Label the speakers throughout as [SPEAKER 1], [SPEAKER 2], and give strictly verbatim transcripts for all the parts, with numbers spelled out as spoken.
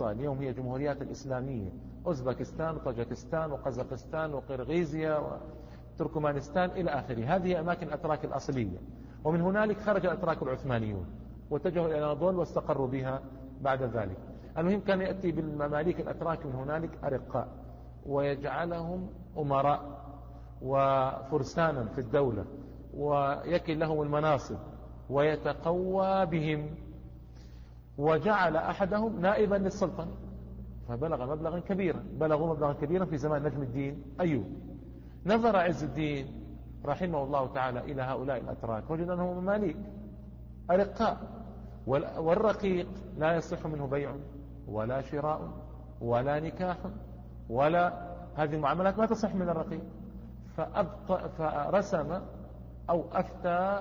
[SPEAKER 1] الوسطى اليوم هي الجمهوريات الإسلامية، أوزبكستان وطاجكستان وقزاقستان وقرغيزيا وتركمانستان إلى آخره. هذه أماكن الأتراك الأصلية، ومن هنالك خرج الأتراك العثمانيون واتجهوا إلى الأناضول واستقروا بها بعد ذلك. المهم كان يأتي بالمماليك الأتراك من هنالك أرقاء ويجعلهم أمراء وفرسانا في الدولة ويكل لهم المناصب ويتقوى بهم، وجعل أحدهم نائبا للسلطنة فبلغ مبلغا كبيرا، بلغوا مبلغا كبيرا في زمان نجم الدين أيوب. نظر عز الدين رحمه الله تعالى إلى هؤلاء الأتراك وجد أنهم مماليك أرقاء، والرقيق لا يصح منه بيع ولا شراء ولا نكاح، ولا هذه المعاملات ما تصح من الرقيق. فرسم أو أفتى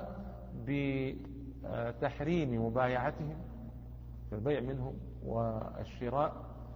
[SPEAKER 1] بتحريم مبايعتهم في البيع منهم والشراء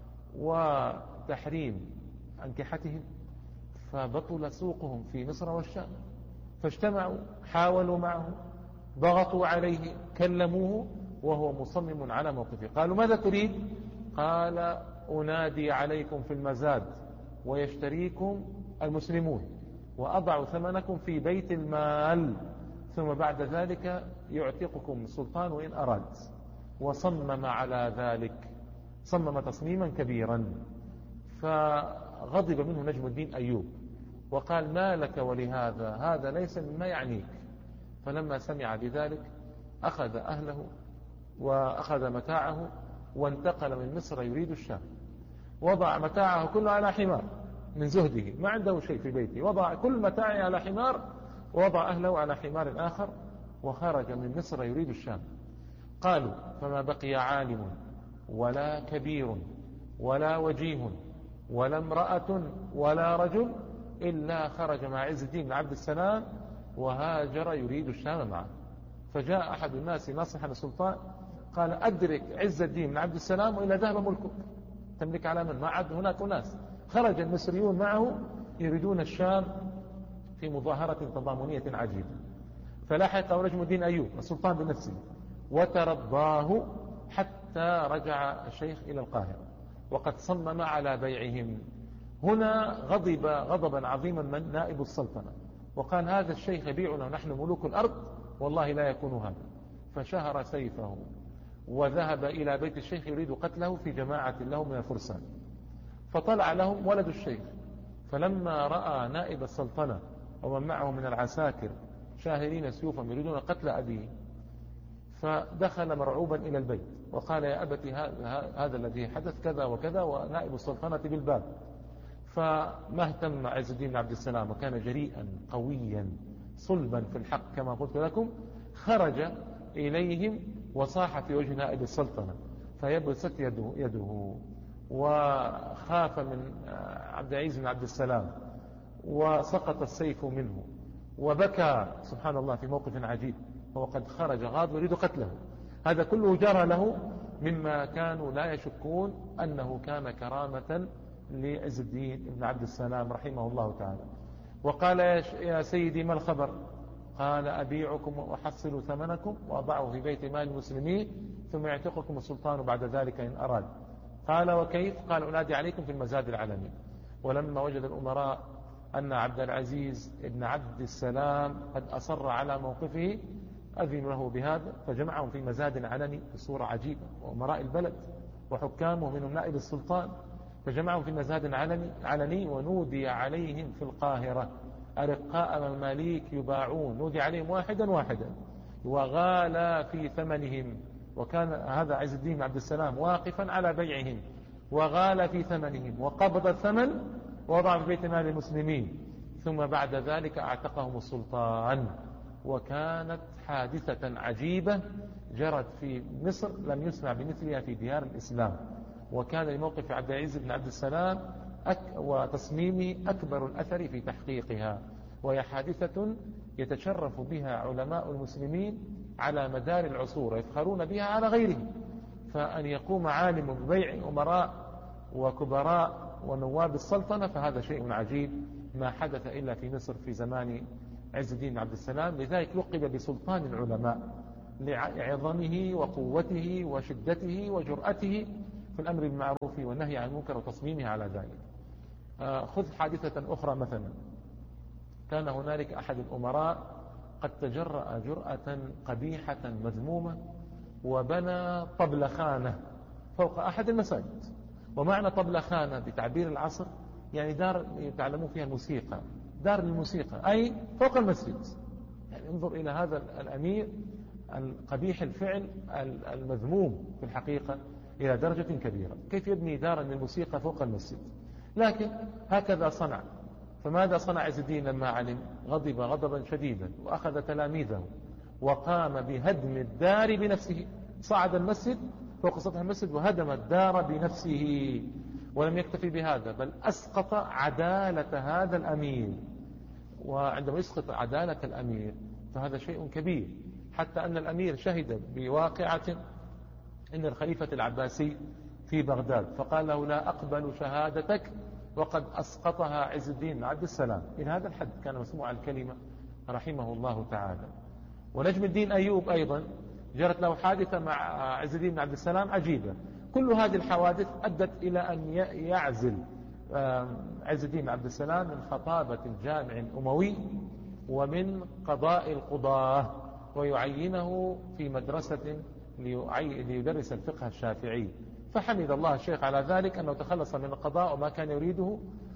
[SPEAKER 1] وتحريم أنكحتهم، فبطل سوقهم في مصر والشام. فاجتمعوا حاولوا معه ضغطوا عليه كلموه وهو مصمم على موقفه. قالوا ماذا تريد؟ قال أنادي عليكم في المزاد ويشتريكم المسلمون وأضع ثمنكم في بيت المال، ثم بعد ذلك يعتقكم السلطان وإن أراد. وصمم على ذلك، صمم تصميما كبيرا. فغضب منه نجم الدين أيوب وقال ما لك ولهذا، هذا ليس مما يعنيك. فلما سمع بذلك أخذ أهله وأخذ متاعه وانتقل من مصر يريد الشام. وضع متاعه كله على حمار من زهده، ما عنده شيء في بيته، وضع كل متاعه على حمار ووضع أهله على حمار آخر وخرج من مصر يريد الشام. قالوا فما بقي عالم ولا كبير ولا وجيه ولا امرأة ولا رجل إلا خرج مع عز الدين بن عبد السلام وهاجر يريد الشام معه. فجاء أحد الناس ناصحا السلطان قال أدرك عز الدين بن عبد السلام وإلا ذهب ملكك، تملك على من؟ ما عاد هناك ناس. خرج المصريون معه يريدون الشام في مظاهرة تضامنية عجيبة. فلاحقه نجم الدين أيوب السلطان بنفسه وترضاه حتى رجع الشيخ إلى القاهرة وقد صمم على بيعهم. هنا غضب غضبا عظيما من نائب السلطنة وقال هذا الشيخ يبيعنا ونحن ملوك الأرض، والله لا يكون هذا. فشهر سيفه وذهب إلى بيت الشيخ يريد قتله في جماعة له من الفرسان. فطلع لهم ولد الشيخ، فلما رأى نائب السلطنة ومن معه من العساكر شاهرين سيوفهم يريدون قتل أبيه، فدخل مرعوبا إلى البيت وقال يا أبتي هذا الذي حدث كذا وكذا ونائب السلطنة بالباب. فما اهتم عز الدين بن عبد السلام وكان جريئا قويا صلبا في الحق كما قلت لكم، خرج إليهم وصاح في وجه نائب السلطنة فيبست يده, يده وخاف من عبد العزيز بن عبد السلام وسقط السيف منه وبكى سبحان الله في موقف عجيب، هو قد خرج غاضب يريد قتله. هذا كله جرى له مما كانوا لا يشكون أنه كان كرامة لعز الدين بن عبد السلام رحمه الله تعالى. وقال يا سيدي ما الخبر؟ قال أبيعكم وأحصل ثمنكم وأضعه في بيت مال المسلمين ثم يعتقكم السلطان بعد ذلك إن أراد. قال وكيف؟ قال أنادي عليكم في المزاد العلمي. ولما وجد الأمراء أن عبد العزيز بن عبد السلام قد أصر على موقفه أذنوا له بهذا، فجمعهم في مزاد علني بصورة عجيبة، وأمراء البلد وحكامه منهم نائب السلطان، فجمعهم في مزاد علني, علني ونودي عليهم في القاهرة أرقاء مماليك يباعون، نودي عليهم واحدا واحدا وغالى في ثمنهم. وكان هذا عز الدين بن عبد السلام واقفا على بيعهم وغالى في ثمنهم وقبض الثمن ووضع في بيت مال المسلمين، ثم بعد ذلك اعتقهم السلطان. وكانت حادثة عجيبة جرت في مصر لم يسمع بمثلها في ديار الإسلام، وكان لموقف عبد العزيز بن عبد السلام أك وتصميمه أكبر الأثر في تحقيقها، وهي حادثة يتشرف بها علماء المسلمين على مدار العصور يفخرون بها على غيرهم. فأن يقوم عالم ببيع أمراء وكبراء ونواب السلطنة فهذا شيء عجيب ما حدث إلا في مصر في زمان عز الدين بن عبد السلام. لذلك لقب بسلطان العلماء لعظمه وقوته وشدته وجرأته، في الأمر بالمعروف والنهي عن المنكر وتصميمه على ذلك. خذ حادثة أخرى مثلا، كان هنالك أحد الأمراء قد تجرأ جرأة قبيحة مذمومة وبنى طبلخانة فوق أحد المساجد. ومعنى طبلخانة بتعبير العصر يعني دار يتعلمون فيها الموسيقى، دار الموسيقى، أي فوق المسجد. يعني انظر إلى هذا الأمير القبيح الفعل المذموم في الحقيقة إلى درجة كبيرة، كيف يبني دارا للموسيقى فوق المسجد؟ لكن هكذا صنع. فماذا صنع عز الدين لما علم؟ غضب غضبا شديدا وأخذ تلاميذه وقام بهدم الدار بنفسه. صعد المسجد فوق سطح المسجد وهدم الدار بنفسه. ولم يكتفي بهذا بل أسقط عدالة هذا الأمير. وعندما يسقط عدالة الأمير فهذا شيء كبير، حتى أن الأمير شهد بواقعة إن الخليفة العباسي في بغداد فقال له لا أقبل شهادتك وقد أسقطها عز الدين عبد السلام. إلى هذا الحد كان مسموع الكلمة رحمه الله تعالى. ونجم الدين أيوب أيضا جرت له حادثة مع عز الدين بن عبد السلام عجيبة. كل هذه الحوادث أدت إلى أن يعزل عز الدين بن عبد السلام من خطابة الجامع الأموي ومن قضاء القضاة ويعينه في مدرسة ليدرس الفقه الشافعي. فحمد الله الشيخ على ذلك أنه تخلص من القضاء وما كان يريده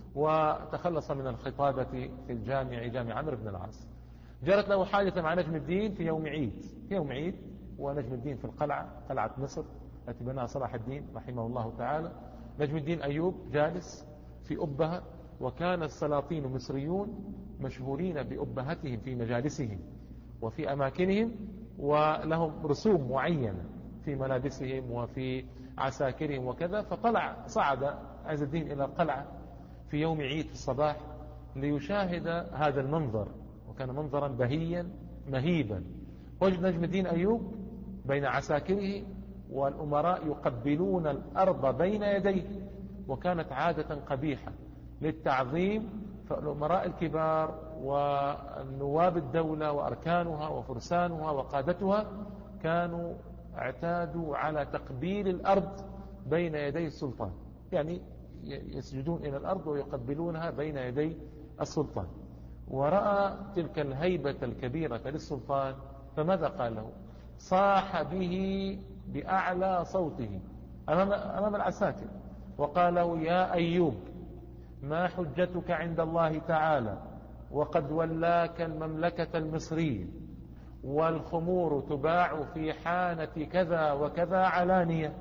[SPEAKER 1] وتخلص من الخطابة في الجامع جامع عمرو بن العاص. جرت له حادثة مع نجم الدين في يوم عيد في يوم عيد ونجم الدين في القلعة قلعة مصر التي بناها صلاح الدين رحمه الله تعالى. نجم الدين أيوب جالس في أبهة، وكان السلاطين المصريون مشهورين بأبهتهم في مجالسهم وفي أماكنهم، ولهم رسوم معينة في ملابسهم وفي عساكرهم وكذا. فطلع صعد عز الدين إلى القلعة في يوم عيد الصباح ليشاهد هذا المنظر، وكان منظرا بهيا مهيبا. وجد نجم الدين أيوب بين عساكره والأمراء يقبلون الأرض بين يديه، وكانت عادة قبيحة للتعظيم. فالأمراء الكبار والنواب الدولة وأركانها وفرسانها وقادتها كانوا اعتادوا على تقبيل الأرض بين يدي السلطان، يعني يسجدون إلى الأرض ويقبلونها بين يدي السلطان. ورأى تلك الهيبة الكبيرة للسلطان فماذا قال له؟ صاح به بأعلى صوته أمام, أمام العساكر وقال له يا أيوب ما حجتك عند الله تعالى وقد ولاك المملكة المصرية والخمور تباع في حانة كذا وكذا علانية.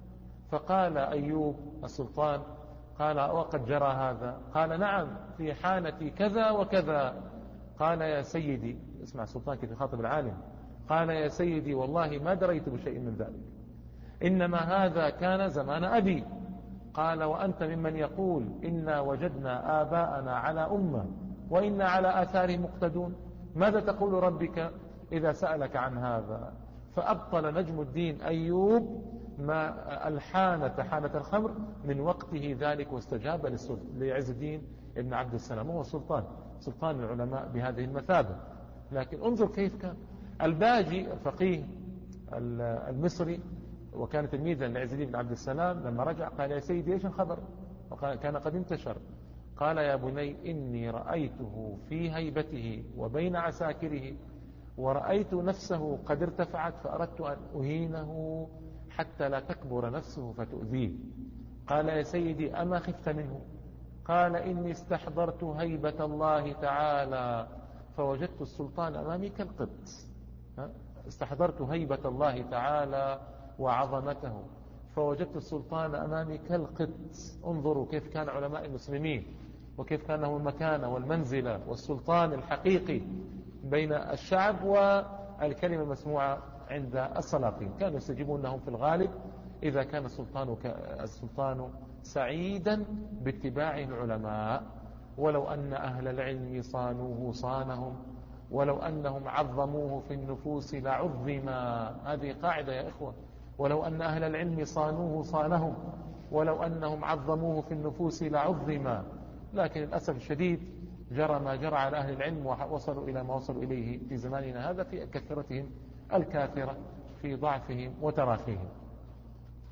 [SPEAKER 1] فقال أيوب السلطان قال وقد جرى هذا؟ قال نعم في حانة كذا وكذا. قال يا سيدي، اسمع السلطان كيف يخاطب العالم، قال يا سيدي والله ما دريت بشيء من ذلك، إنما هذا كان زمان أبي. قال وأنت ممن يقول إنا وجدنا آباءنا على أمة وإنا على آثارهم مقتدون، ماذا تقول ربك إذا سألك عن هذا؟ فأبطل نجم الدين أيوب ما الحانة حانة الخمر من وقته ذلك واستجاب لعز الدين ابن عبد السلام، وهو سلطان سلطان العلماء بهذه المثابة. لكن انظر كيف كان الباجي الفقيه المصري وكان تلميذا لعز الدين بن عبد السلام، لما رجع قال يا سيدي ايش الخبر؟ وكان قد انتشر. قال يا بني إني رأيته في هيبته وبين عساكره ورأيت نفسه قد ارتفعت فأردت أن أهينه حتى لا تكبر نفسه فتؤذيه. قال يا سيدي أما خفت منه؟ قال إني استحضرت هيبة الله تعالى فوجدت السلطان أمامي كالقط. استحضرت هيبة الله تعالى وعظمته فوجدت السلطان أمامي كالقط. انظروا كيف كان علماء المسلمين وكيف كان له المكانة والمنزلة والسلطان الحقيقي بين الشعب والكلمة المسموعة عند السلاطين. كانوا يستجيبون لهم في الغالب إذا كان السلطان, السلطان سعيدا باتباع العلماء. ولو أن أهل العلم صانوه صانهم ولو أنهم عظموه في النفوس لعظما. هذه قاعدة يا إخوة، ولو أن أهل العلم صانوه صانهم ولو أنهم عظموه في النفوس لعظما. لكن للأسف الشديد جرى ما جرى على أهل العلم ووصلوا إلى ما وصلوا إليه في زماننا هذا في كثرتهم الكاثرة في ضعفهم وتراخيهم.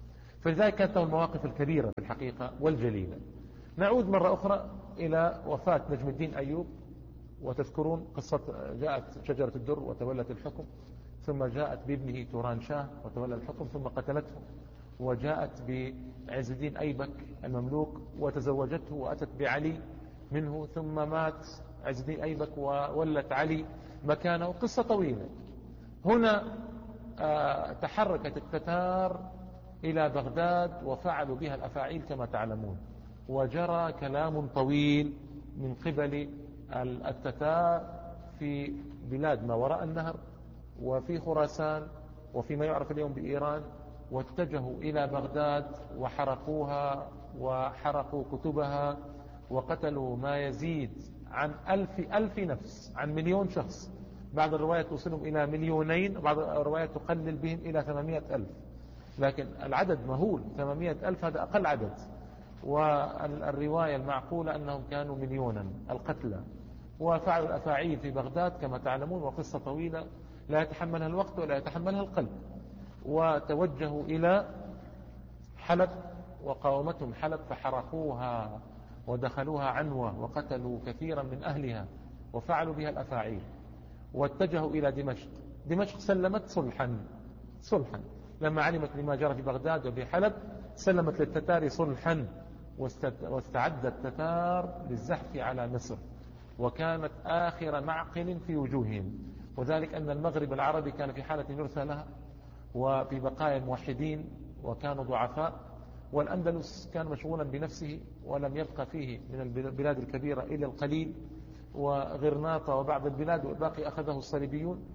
[SPEAKER 1] فلذلك كانت له المواقف الكبيرة في الحقيقة والجليلة. نعود مرة أخرى إلى وفاة نجم الدين أيوب. وتذكرون قصة جاءت شجرة الدر وتولت الحكم، ثم جاءت بابنه توران شاه وتولى الحكم ثم قتلته، وجاءت بعز الدين أيبك المملوك وتزوجته وأتت بعلي منه، ثم مات عز الدين أيبك وولت علي مكانه. قصة طويلة. هنا آه تحركت التتار إلى بغداد وفعلوا بها الأفاعيل كما تعلمون، وجرى كلام طويل من قبل التتار في بلاد ما وراء النهر وفي خراسان وفيما يعرف اليوم بإيران، واتجهوا إلى بغداد وحرقوها وحرقوا كتبها وقتلوا ما يزيد عن ألف ألف نفس، عن مليون شخص. بعض الروايات توصلهم إلى مليونين، بعض الروايات تقلل بهم إلى ثمانمائة ألف، لكن العدد مهول. ثمانمائة ألف هذا أقل عدد، والرواية المعقولة أنهم كانوا مليونا القتلى. وفعلوا الأفاعيل في بغداد كما تعلمون، وقصة طويلة لا يتحملها الوقت ولا يتحملها القلب. وتوجهوا إلى حلب وقاومتهم حلب فحرقوها ودخلوها عنوة وقتلوا كثيرا من أهلها وفعلوا بها الأفاعيل. واتجهوا إلى دمشق. دمشق سلمت صلحا صلحا لما علمت لما جرى في بغداد وفي حلب، سلمت للتتار صلحا، واستعد التتار للزحف على مصر، وكانت آخر معقل في وجوههم. وذلك أن المغرب العربي كان في حالة يرثى لها وفي بقايا الموحدين وكانوا ضعفاء، والأندلس كان مشغولا بنفسه ولم يبقى فيه من البلاد الكبيرة إلا القليل، وغرناطة وبعض البلاد والباقي أخذه الصليبيون.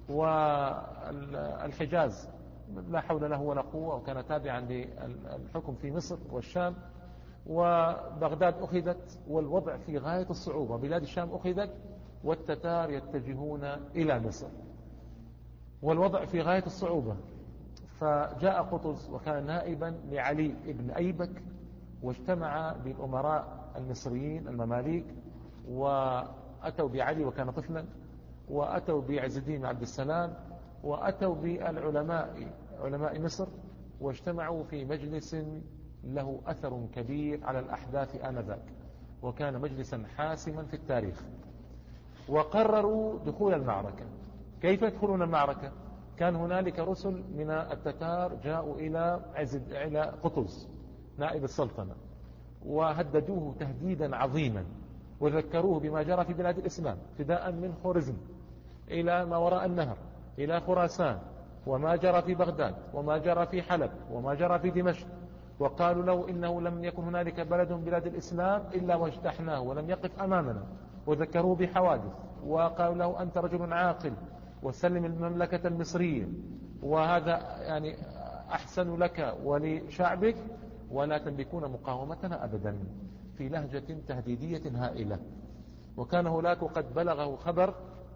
[SPEAKER 1] والحجاز لا حول له ولا قوة، وكان تابعا للحكم في مصر والشام. وبغداد أخذت والوضع في غاية الصعوبة، بلاد الشام أخذت والتتار يتجهون إلى مصر والوضع في غاية الصعوبة. فجاء قطز وكان نائبا لعلي بن أيبك، واجتمع بالأمراء المصريين المماليك، وأتوا بعلي وكان طفلا، وأتوا بعز الدين بن عبد السلام، وأتوا بالعلماء علماء مصر، واجتمعوا في مجلس له أثر كبير على الأحداث آنذاك، وكان مجلسا حاسما في التاريخ. وقرروا دخول المعركة. كيف يدخلون المعركة؟ كان هنالك رسل من التتار جاءوا إلى عزد إلى قطز نائب السلطنة، وهددوه تهديدا عظيما، وذكروه بما جرى في بلاد الإسلام، ابتداء من خورزم إلى ما وراء النهر إلى خراسان، وما جرى في بغداد وما جرى في حلب وما جرى في دمشق. وقالوا له إنه لم يكن هنالك بلد من بلاد الإسلام إلا واجتحناه ولم يقف أمامنا، وذكروه بحوادث، وقالوا له أنت رجل عاقل وسلم المملكة المصرية، وهذا يعني أحسن لك ولشعبك، ولا تملكون مقاومتنا أبدا، في لهجة تهديدية هائلة. وكان هناك قد بلغه خبر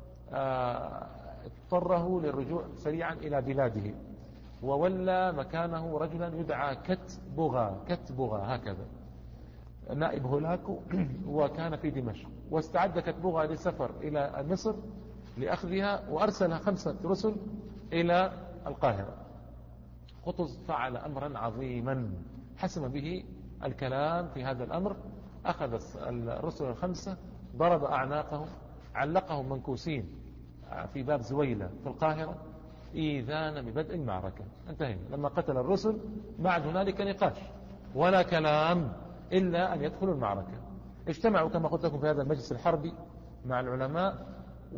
[SPEAKER 1] اضطره للرجوع سريعا إلى بلاده، وولى مكانه رجلا يدعى كتبغى كتبغى هكذا نائب هولاكو، وكان في دمشق. واستعد كتبغى للسفر إلى مصر لأخذها، وأرسل خمسة رسل إلى القاهرة. قطز فعل أمرا عظيما حسم به الكلام في هذا الأمر. أخذ الرسل الخمسة، ضرب أعناقهم، علقهم منكوسين في باب زويلة في القاهرة إيذانا ببدء المعركة. انتهينا. لما قتل الرسل ما عاد هنالك نقاش ولا كلام إلا أن يدخلوا المعركة. اجتمعوا كما قلت لكم في هذا المجلس الحربي مع العلماء،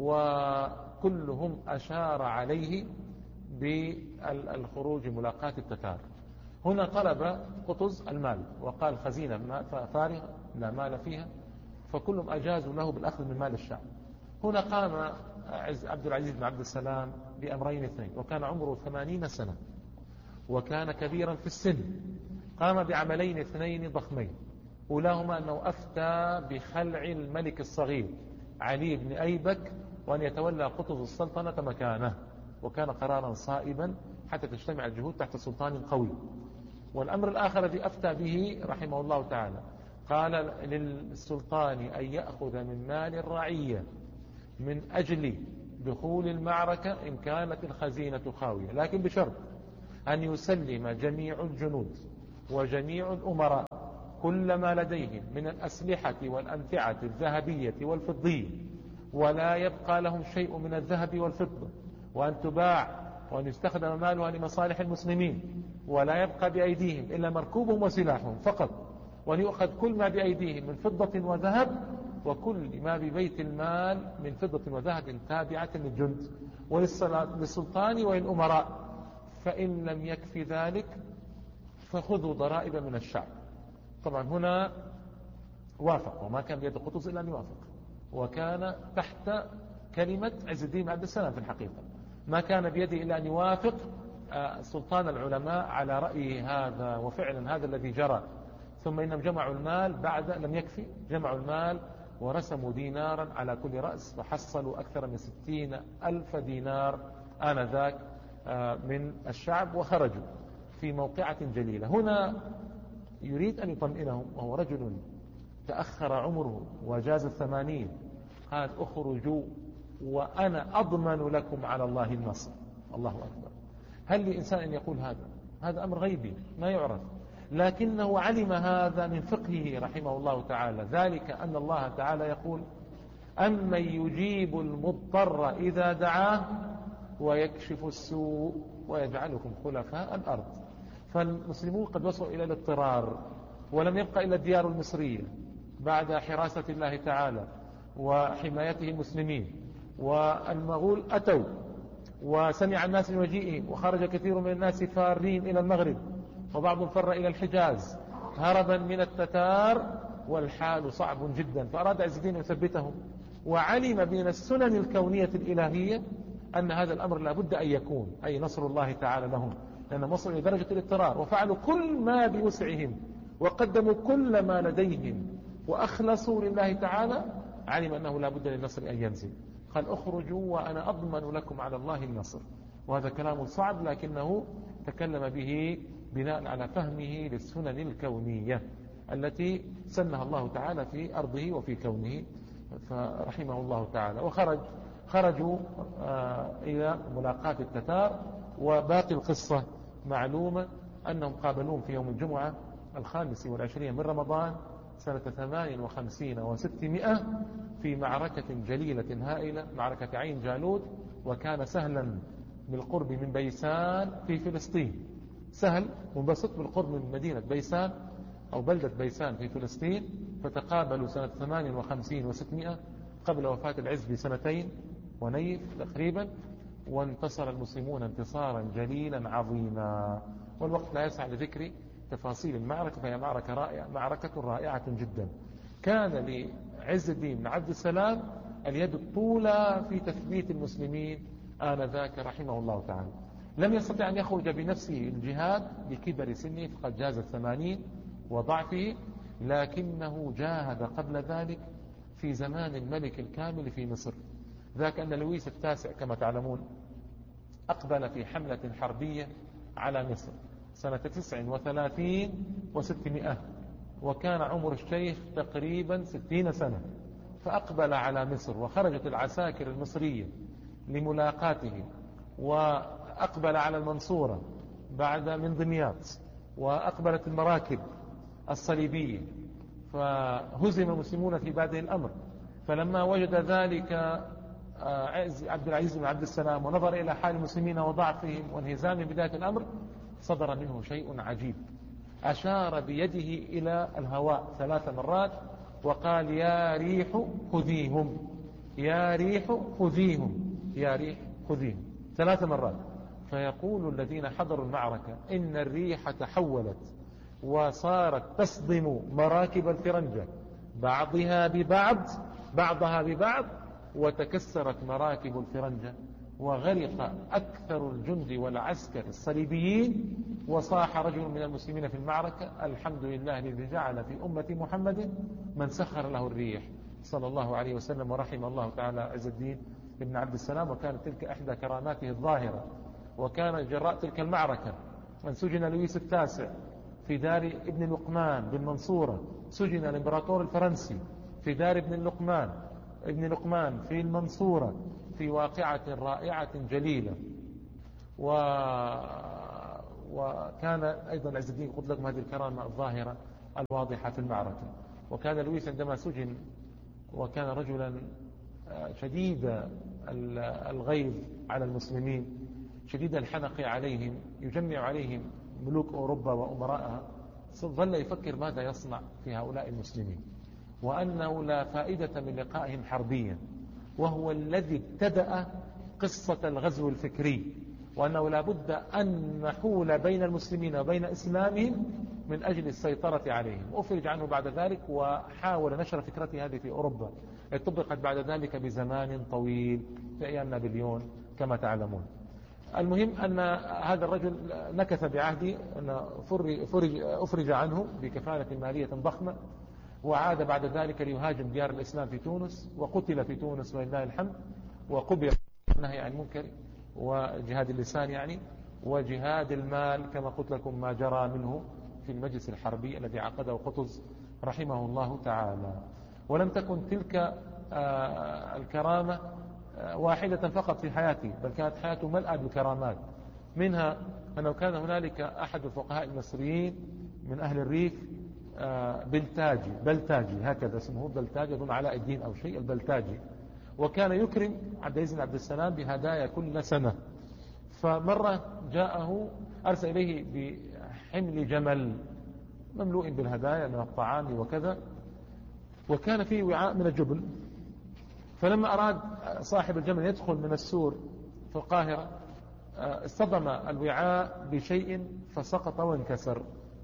[SPEAKER 1] وكلهم أشار عليه بالخروج ملاقاة التتار. هنا طلب قطز المال وقال خزينة فارغة لا مال فيها، فكلهم أجازوا له بالأخذ من مال الشعب. هنا قام عبد العزيز بن عبد السلام بأمرين اثنين، وكان عمره ثمانين سنة وكان كبيرا في السن. قام بعملين اثنين ضخمين، أولاهما أنه أفتى بخلع الملك الصغير علي بن أيبك وأن يتولى قطز السلطنة مكانه، وكان قرارا صائبا حتى تجتمع الجهود تحت سلطان قوي. والأمر الآخر الذي أفتى به رحمه الله تعالى، قال للسلطان أن يأخذ من مال الرعية من أجل دخول المعركة إن كانت الخزينة خاوية، لكن بشرط أن يسلم جميع الجنود وجميع الأمراء كل ما لديهم من الأسلحة والأمتعة الذهبية والفضية، ولا يبقى لهم شيء من الذهب والفضة، وأن تباع وأن يستخدم مالها لمصالح المسلمين، ولا يبقى بأيديهم إلا مركوبهم وسلاحهم فقط، وأن يؤخذ كل ما بأيديهم من فضة وذهب، وكل ما ببيت المال من فضة وذهب تابعة للجند وللسلطان وللأمراء. فإن لم يكفي ذلك فخذوا ضرائب من الشعب. طبعا هنا وافق، وما كان بيد قطز إلا أن يوافق، وكان تحت كلمة عز الدين بن عبد السلام في الحقيقة، ما كان بيده إلا أن يوافق سلطان العلماء على رأي هذا، وفعلا هذا الذي جرى. ثم إنهم جمعوا المال بعد، لم يكفي، جمعوا المال ورسموا دينارا على كل رأس، فحصلوا أكثر من ستين ألف دينار آنذاك من الشعب، وخرجوا في موقعة جليلة. هنا يريد أن يطمئنهم، وهو رجل تأخر عمره وجاز الثمانين، قال اخرجوا وأنا أضمن لكم على الله النصر. الله أكبر. هل لإنسان أن يقول هذا؟ هذا أمر غيبي ما يعرف، لكنه علم هذا من فقهه رحمه الله تعالى، ذلك أن الله تعالى يقول أمن يجيب المضطر إذا دعاه ويكشف السوء ويجعلكم خلفاء الأرض. فالمسلمون قد وصلوا إلى الاضطرار، ولم يبقى إلا الديار المصرية بعد حراسة الله تعالى وحمايته المسلمين، والمغول أتوا وسمع الناس من مجيئهم، وخرج كثير من الناس فارين إلى المغرب، وبعضهم فر إلى الحجاز هربا من التتار، والحال صعب جدا. فأراد عز الدين يثبتهم، وعلم من السنن الكونية الإلهية أن هذا الأمر لا بد أن يكون، أي نصر الله تعالى لهم، لأن وصلوا إلى درجة الاضطرار وفعلوا كل ما بوسعهم وقدموا كل ما لديهم وأخلصوا لله تعالى. علم أنه لا بد للنصر أن ينزل، قال اخرجوا وأنا أضمن لكم على الله النصر. وهذا كلام صعب، لكنه تكلم به بناء على فهمه للسنن الكونية التي سنها الله تعالى في أرضه وفي كونه، فرحمه الله تعالى. وخرج خرجوا إلى ملاقاة التتار. وباقي القصة معلومة، أنهم قابلوهم في يوم الجمعة الخامس والعشرين من رمضان سنة ثمان وخمسين وستمائة في معركة جليلة هائلة، معركة عين جالوت. وكان سهلا بالقرب من بيسان في فلسطين، سهل منبسط بالقرب من مدينة بيسان أو بلدة بيسان في فلسطين. فتقابلوا سنة ثمان وخمسين وستمائة قبل وفاة العز بسنتين ونيف تقريبا، وانتصر المسلمون انتصارا جليلا عظيما. والوقت لا يسع لذكر تفاصيل المعركة، فهي معركة رائعة، معركة رائعة جدا. كان لعز الدين بن عبد السلام اليد الطولى في تثبيت المسلمين آنذاك رحمه الله تعالى. لم يستطع أن يخرج بنفسه الجهاد لكبر سنه، فقد جاز الثمانين وضعفه، لكنه جاهد قبل ذلك في زمان الملك الكامل في مصر، ذاك أن لويس التاسع كما تعلمون أقبل في حملة حربية على مصر سنة تسع وثلاثين وستمائة، وكان عمر الشيخ تقريبا ستين سنة، فأقبل على مصر، وخرجت العساكر المصرية لملاقاته، وأقبل على المنصورة بعد من دمياط، وأقبلت المراكب الصليبية، فهزم المسلمون في بادئ الأمر. فلما وجد ذلك عبد العزيز بن عبد السلام ونظر إلى حال المسلمين وضعفهم وانهزامهم بداية الأمر، صدر منه شيء عجيب، أشار بيده إلى الهواء ثلاث مرات وقال يا ريح خذيهم، يا ريح خذيهم، يا ريح خذيهم، ثلاث مرات. فيقول الذين حضروا المعركة إن الريح تحولت وصارت تصدم مراكب الفرنجة بعضها ببعض بعضها ببعض، وتكسرت مراكب الفرنجة، وغرق أكثر الجند والعسكر الصليبيين. وصاح رجل من المسلمين في المعركة الحمد لله الذي جعل في أمة محمد من سخر له الريح صلى الله عليه وسلم. ورحم الله تعالى عز الدين بن عبد السلام، وكانت تلك إحدى كراماته الظاهرة. وكان جراء تلك المعركة أن سجن لويس التاسع في دار ابن لقمان بالمنصورة، سجن الإمبراطور الفرنسي في دار ابن لقمان ابن لقمان في المنصورة، في واقعة رائعة جليلة. و... وكان أيضا عز الدين قلت لكم هذه الكرامة الظاهرة الواضحة في المعركة. وكان لويس عندما سجن وكان رجلا شديد الغيظ على المسلمين شديد الحنق عليهم يجمع عليهم ملوك أوروبا وأمراءها، ظل يفكر ماذا يصنع في هؤلاء المسلمين، وأنه لا فائدة من لقائهم حربيا، وهو الذي ابتدأ قصة الغزو الفكري، وأنه لا بد أن نحول بين المسلمين وبين إسلامهم من أجل السيطرة عليهم. أفرج عنه بعد ذلك وحاول نشر فكرته هذه في أوروبا، طبقت بعد ذلك بزمان طويل في أيام نابليون كما تعلمون. المهم أن هذا الرجل نكث بعهده أن فرج, أفرج عنه بكفالة مالية ضخمة، وعاد بعد ذلك ليهاجم ديار الإسلام في تونس، وقتل في تونس ولله الحمد، وقبر النهي عن المنكر وجهاد اللسان يعني وجهاد المال كما قلت لكم ما جرى منه في المجلس الحربي الذي عقده قطز رحمه الله تعالى. ولم تكن تلك الكرامة واحدة فقط في حياتي، بل كانت حياته ملأة بالكرامات. منها أنه كان هنالك أحد الفقهاء المصريين من أهل الريف بلتاجي بلتاجي هكذا اسمه بلتاجي، أظن علاء الدين أو شيء البلتاجي، وكان يكرم عبد العزيز بن عبد السلام بهدايا كل سنة. فمرة جاءه أرسل إليه بحمل جمل مملوء بالهدايا من الطعام وكذا، وكان فيه وعاء من الجبن. فلما أراد صاحب الجمل يدخل من السور في القاهرة اصطدم الوعاء بشيء فسقط وانكسر،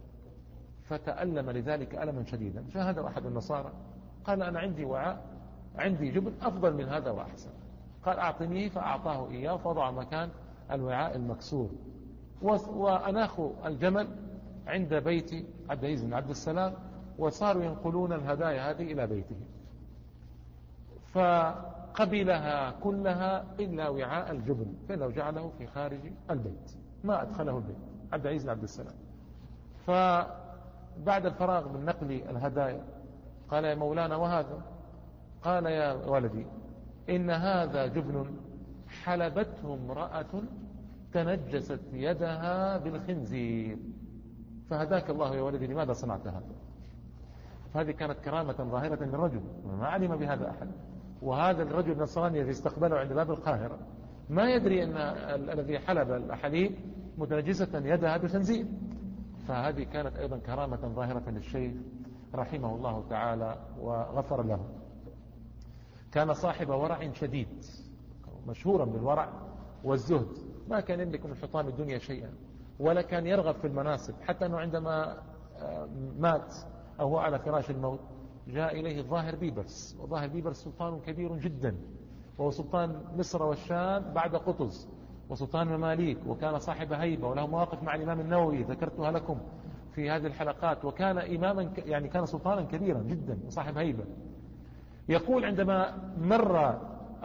[SPEAKER 1] فتألم لذلك ألما شديدا. فهذا أحد النصارى قال أنا عندي وعاء عندي جبن أفضل من هذا وأحسن، قال أعطنيه، فأعطاه إياه فوضع مكان الوعاء المكسور. وأناخوا الجمل عند بيت عبد العزيز بن عبد السلام، وصاروا ينقلون الهدايا هذه إلى بيته، فقبلها كلها إلا وعاء الجبن، فإنه جعله في خارج البيت ما أدخله البيت عبد العزيز بن عبد السلام. فبعد الفراغ من نقل الهدايا قال يا مولانا وهذا؟ قال يا ولدي إن هذا جبن حلبته امرأة تنجست يدها بالخنزير، فهداك الله يا ولدي لماذا صنعت هذا؟ فهذه كانت كرامة ظاهرة للرجل ما علم بهذا أحد. وهذا الرجل النصراني الذي استقبله عند باب القاهرة ما يدري أن الذي حلب الحليب متنجسة يدها بالخنزير. فهذه كانت أيضا كرامة ظاهرة للشيخ رحمه الله تعالى وغفر له. كان صاحب ورع شديد مشهورا بالورع والزهد، ما كان يملك من حطام الدنيا شيئا، ولا كان يرغب في المناصب، حتى أنه عندما مات أو هو على فراش الموت جاء إليه الظاهر بيبرس، وظاهر بيبرس سلطان كبير جدا، وهو سلطان مصر والشام بعد قطز، وسلطان مماليك، وكان صاحب هيبة وله مواقف مع الإمام النووي ذكرتها لكم في هذه الحلقات، وكان إماما يعني كان سلطانا كبيرا جدا وصاحب هيبة. يقول عندما مر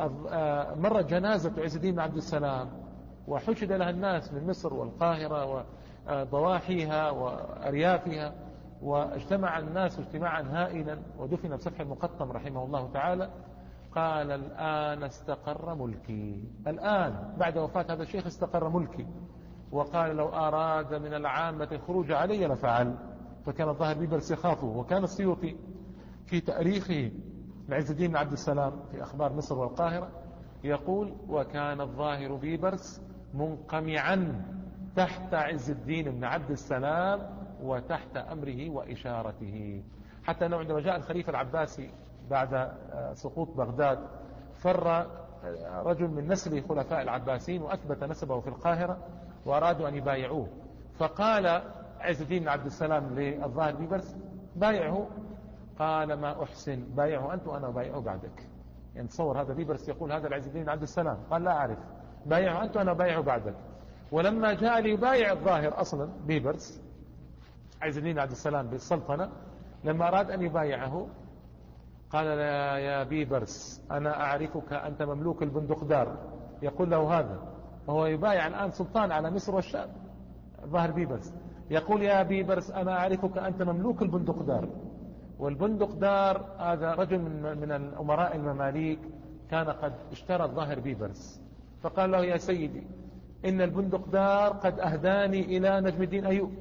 [SPEAKER 1] مر جنازة عز الدين بن عبد السلام وحشد لها الناس من مصر والقاهرة وضواحيها وأريافها، واجتمع الناس اجتماعا هائلا، ودفن بسفح المقطم رحمه الله تعالى، قال الآن استقر ملكي، الآن بعد وفاة هذا الشيخ استقر ملكي. وقال لو أراد من العامة الخروج علي لفعل. فكان الظاهر بيبرس يخافه. وكان السيوطي في تاريخه لعز الدين بن عبد السلام في أخبار مصر والقاهرة يقول وكان الظاهر بيبرس منقمعا تحت عز الدين بن عبد السلام وتحت أمره وإشارته، حتى أنه عندما جاء الخليفة العباسي بعد سقوط بغداد فر رجل من نسل خلفاء العباسيين وأثبت نسبه في القاهرة وأرادوا أن يبايعوه، فقال عز الدين بن عبد السلام للظاهر بيبرس بايعه، قال ما أحسن بايعه أنت وأنا بايعه بعدك. يعني تصور هذا بيبرس يقول هذا لعز الدين بن عبد السلام، قال لا أعرف بايعه أنت وأنا بايعه بعدك. ولما جاء ليبايع الظاهر أصلا بيبرس عز الدين بن عبد السلام بالسلطنة، لما أراد أن يبايعه قال يا بيبرس أنا أعرفك أنت مملوك البندقدار، يقول له هذا، وهو يبايع الآن سلطان على مصر والشام ظاهر بيبرس، يقول يا بيبرس أنا أعرفك أنت مملوك البندقدار. والبندقدار هذا رجل من, من الأمراء المماليك كان قد اشترى الظاهر بيبرس، فقال له يا سيدي إن البندقدار قد أهداني إلى نجم الدين أيوب،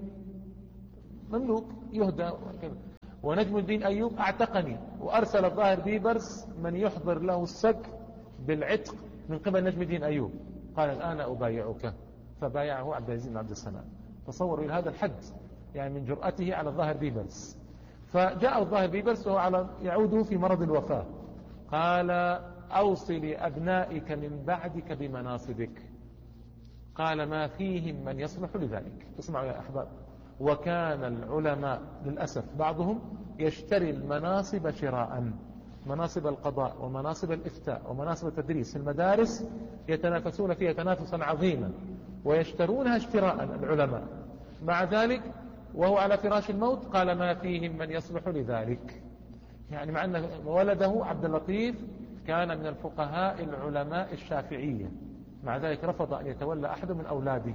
[SPEAKER 1] مملوك يهدى، ونجم الدين أيوب أعتقني، وأرسل الظاهر بيبرس من يحضر له السك بالعتق من قبل نجم الدين أيوب. قال الآن أبايعك، فبايعه عبد العزيز بن عبد السلام. تصوروا إلى هذا الحد يعني من جرأته على الظاهر بيبرس. فجاء الظاهر بيبرس وهو على يعود في مرض الوفاة، قال أوصي لأبنائك من بعدك بمناصبك. قال ما فيهم من يصلح لذلك. اسمعوا يا أحباب، وكان العلماء للأسف بعضهم يشتري المناصب شراء، مناصب القضاء ومناصب الإفتاء ومناصب التدريس في المدارس يتنافسون فيها تنافسا عظيما ويشترونها اشتراء العلماء. مع ذلك وهو على فراش الموت قال ما فيهم من يصلح لذلك، يعني مع أن ولده عبد اللطيف كان من الفقهاء العلماء الشافعية، مع ذلك رفض أن يتولى أحد من أولاده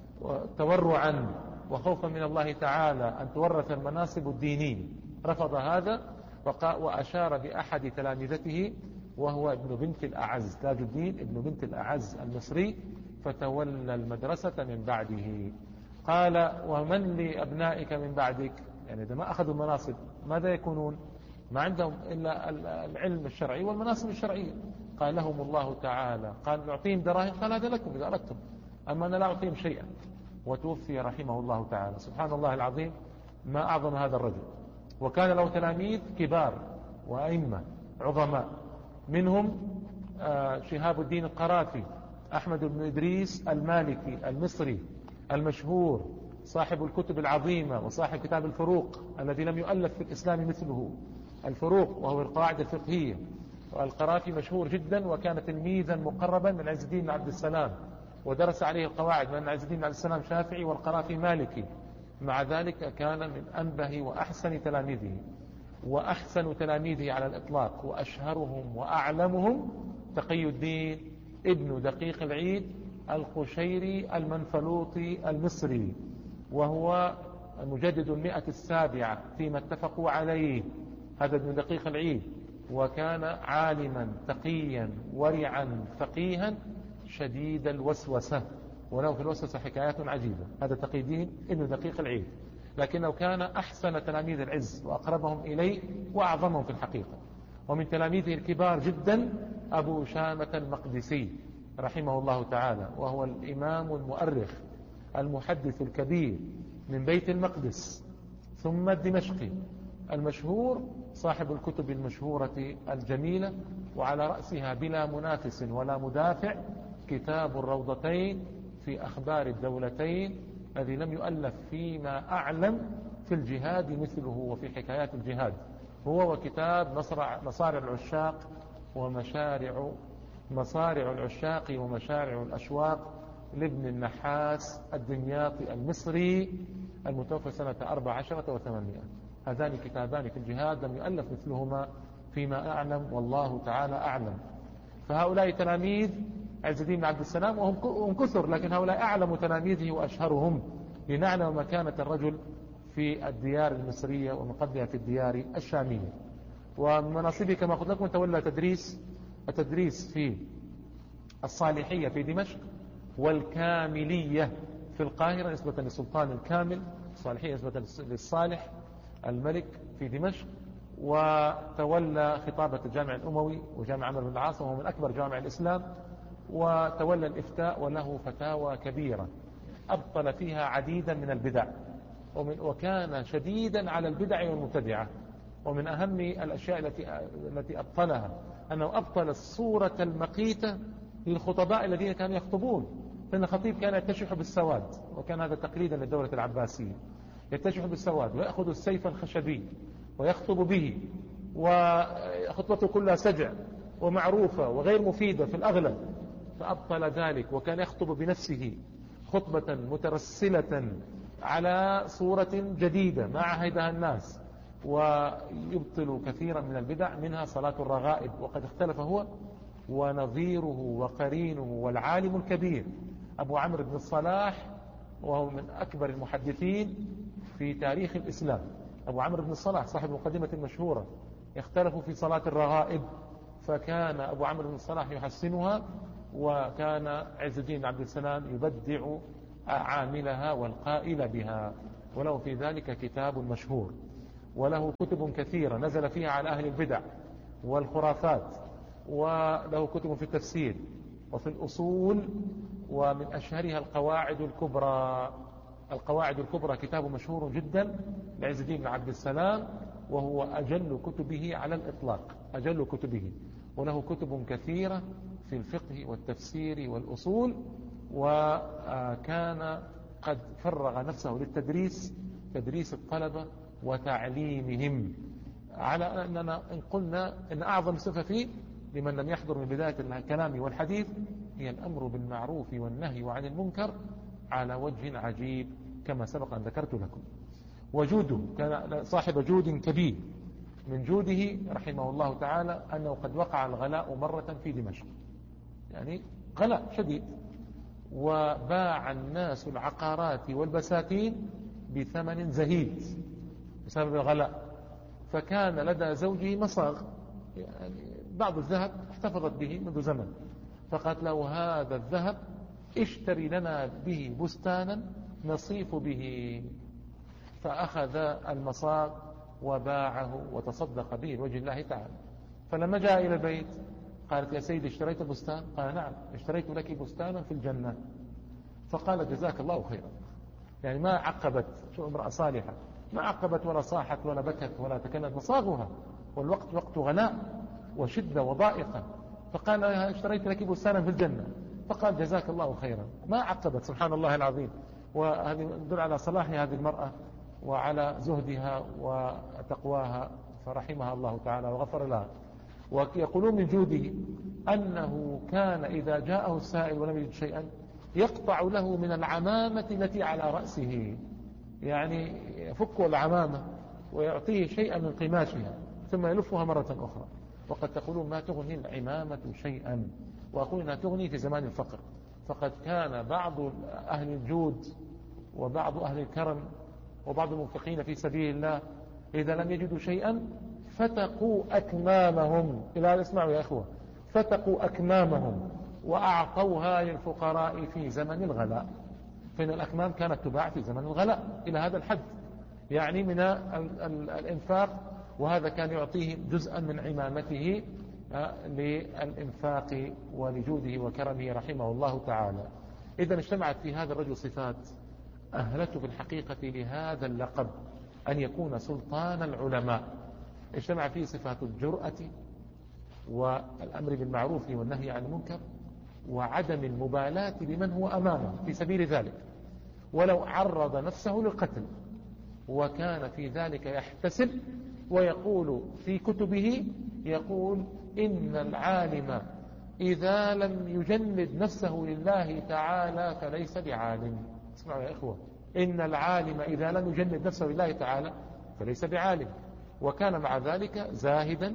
[SPEAKER 1] تورعا وخوفا من الله تعالى أن تورث المناصب الدينية، رفض هذا وأشار بأحد تلامذته وهو ابن بنت الأعز، تاج الدين ابن بنت الأعز المصري، فتولى المدرسة من بعده. قال ومن لأبنائك من بعدك؟ يعني إذا ما أخذوا المناصب ماذا يكونون؟ ما عندهم إلا العلم الشرعي والمناصب الشرعية. قال لهم الله تعالى، قال نعطيهم دراهم، قال هذا لكم إذا أردتم، أما أنا لا أعطيهم شيئا. وتوفي رحمه الله تعالى. سبحان الله العظيم، ما أعظم هذا الرجل. وكان له تلاميذ كبار وأئمة عظماء، منهم شهاب الدين القرافي، أحمد بن إدريس المالكي المصري المشهور صاحب الكتب العظيمة وصاحب كتاب الفروق الذي لم يؤلف في الإسلام مثله، الفروق وهو القواعد الفقهية. والقرافي مشهور جدا، وكان تلميذا مقربا من عز الدين بن عبد السلام، ودرس عليه القواعد من عز الدين بن عبد السلام شافعي والقرافي مالكي. مع ذلك كان من أنبه وأحسن تلاميذه، وأحسن تلاميذه على الإطلاق وأشهرهم وأعلمهم تقي الدين ابن دقيق العيد القشيري المنفلوطي المصري، وهو مجدد المئة السابعة فيما اتفقوا عليه. هذا ابن دقيق العيد، وكان عالما تقيا ورعا فقيها شديد الوسوسة، وله في الوسوسة حكايات عجيبة. هذا تقي الدين ابن دقيق العيد، لكنه كان أحسن تلاميذ العز وأقربهم إليه وأعظمهم في الحقيقة. ومن تلاميذه الكبار جدا أبو شامة المقدسي رحمه الله تعالى، وهو الإمام المؤرخ المحدث الكبير من بيت المقدس ثم الدمشقي المشهور، صاحب الكتب المشهورة الجميلة، وعلى رأسها بلا منافس ولا مدافع كتاب الروضتين في أخبار الدولتين، الذي لم يؤلف فيما أعلم في الجهاد مثله وفي حكايات الجهاد، هو وكتاب مصارع العشاق ومشارع مصارع العشاق ومشارع الأشواق لابن النحاس الدمياطي المصري المتوفى سنة أربع عشرة وثمانمائة. هذان كتابان في الجهاد لم يؤلف مثلهما فيما أعلم، والله تعالى أعلم. فهؤلاء تلاميذ عز الدين بن عبد السلام، وهم كثر، لكن هؤلاء أعلم تلاميذه وأشهرهم، لنعلم مكانة الرجل في الديار المصرية ومن قبلها في الديار الشامية. ومن مناصبه كما قلت لكم تولى تدريس التدريس في الصالحية في دمشق، والكاملية في القاهرة نسبة للسلطان الكامل، الصالحية نسبة للصالح الملك في دمشق. وتولى خطابة الجامع الأموي وجامع عمرو بن العاص، وهو من أكبر جامع الإسلام. وتولى الإفتاء، وله فتاوى كبيرة أبطل فيها عديدا من البدع، ومن وكان شديدا على البدع والمبتدعة. ومن أهم الأشياء التي التي أبطلها أنه أبطل الصورة المقيتة للخطباء الذين كانوا يخطبون، فإن الخطيب كان يتشح بالسواد، وكان هذا تقليدا للدولة العباسية، يتشح بالسواد ويأخذ السيف الخشبي ويخطب به، وخطبته كلها سجع ومعروفة وغير مفيدة في الأغلب، فأبطل ذلك، وكان يخطب بنفسه خطبة مترسلة على صورة جديدة ما عهدها الناس، ويبطل كثيرا من البدع، منها صلاة الرغائب. وقد اختلف هو ونظيره وقرينه والعالم الكبير أبو عمرو بن الصلاح، وهو من أكبر المحدثين في تاريخ الإسلام. أبو عمرو بن الصلاح صاحب مقدمة مشهورة، يختلف في صلاة الرغائب، فكان أبو عمرو بن الصلاح يحسنها وكان عز الدين عبد السلام يبدع عاملها والقائل بها، وله في ذلك كتاب مشهور، وله كتب كثيرة نزل فيها على أهل البدع والخرافات، وله كتب في التفسير وفي الأصول، ومن أشهرها القواعد الكبرى. القواعد الكبرى كتاب مشهور جدا لعز الدين بن عبد السلام، وهو أجل كتبه على الإطلاق، أجل كتبه، وله كتب كثيرة في الفقه والتفسير والأصول، وكان قد فرغ نفسه للتدريس، تدريس الطلبة وتعليمهم، على أننا إن قلنا أن أعظم صفة فيه لمن لم يحضر من بداية الكلام والحديث هي الأمر بالمعروف والنهي عن المنكر على وجه عجيب كما سبق أن ذكرت لكم. وجوده كان صاحب جود كبير، من جوده رحمه الله تعالى أنه قد وقع الغلاء مرة في دمشق، يعني غلاء شديد، وباع الناس العقارات والبساتين بثمن زهيد بسبب الغلاء، فكان لدى زوجه مصاغ، يعني بعض الذهب احتفظت به منذ زمن، فقالت له هذا الذهب اشتري لنا به بستانا نصيف به، فأخذ المصاغ وباعه وتصدق به لوجه الله تعالى. فلما جاء إلى البيت قالت يا سيدي اشتريت بستان؟ قال نعم اشتريت لك بستانا في الجنة. فقال جزاك الله خيرا، يعني ما عقبت، شو امرأة صالحة، ما عقبت ولا صاحت ولا بكت ولا تكلمت، مصاغها والوقت وقت غلاء وشدة وضائقة، فقال اشتريت لك بستانا في الجنة، فقال جزاك الله خيرا، ما عقبت. سبحان الله العظيم. وهذه يدل على صلاح هذه المرأة وعلى زهدها وتقواها، فرحمها الله تعالى وغفر لها. ويقولون من جوده أنه كان إذا جاءه السائل ولم يجد شيئا يقطع له من العمامة التي على رأسه، يعني يفك العمامة ويعطيه شيئا من قماشها ثم يلفها مرة أخرى. وقد تقولون ما تغني العمامة شيئا، وأقول أنها تغني في زمان الفقر، فقد كان بعض أهل الجود وبعض أهل الكرم وبعض المنفقين في سبيل الله إذا لم يجدوا شيئا فتقوا أكمامهم، إلى هذا اسمعوا يا إخوة، فتقوا أكمامهم وأعطوها للفقراء في زمن الغلاء، فإن الأكمام كانت تباع في زمن الغلاء إلى هذا الحد، يعني من الإنفاق، وهذا كان يعطيه جزءا من عمامته للإنفاق ولجوده وكرمه رحمه الله تعالى. إذا اجتمعت في هذا الرجل صفات أهلته في الحقيقة لهذا اللقب أن يكون سلطان العلماء. اجتمع فيه صفات الجرأة والأمر بالمعروف والنهي عن المنكر وعدم المبالاة بمن هو أمامه في سبيل ذلك ولو عرض نفسه للقتل، وكان في ذلك يحتسب ويقول في كتبه، يقول إن العالم إذا لم يجند نفسه لله تعالى فليس بعالم. اسمعوا يا إخوة، إن العالم إذا لم يجند نفسه لله تعالى فليس بعالم. وكان مع ذلك زاهدا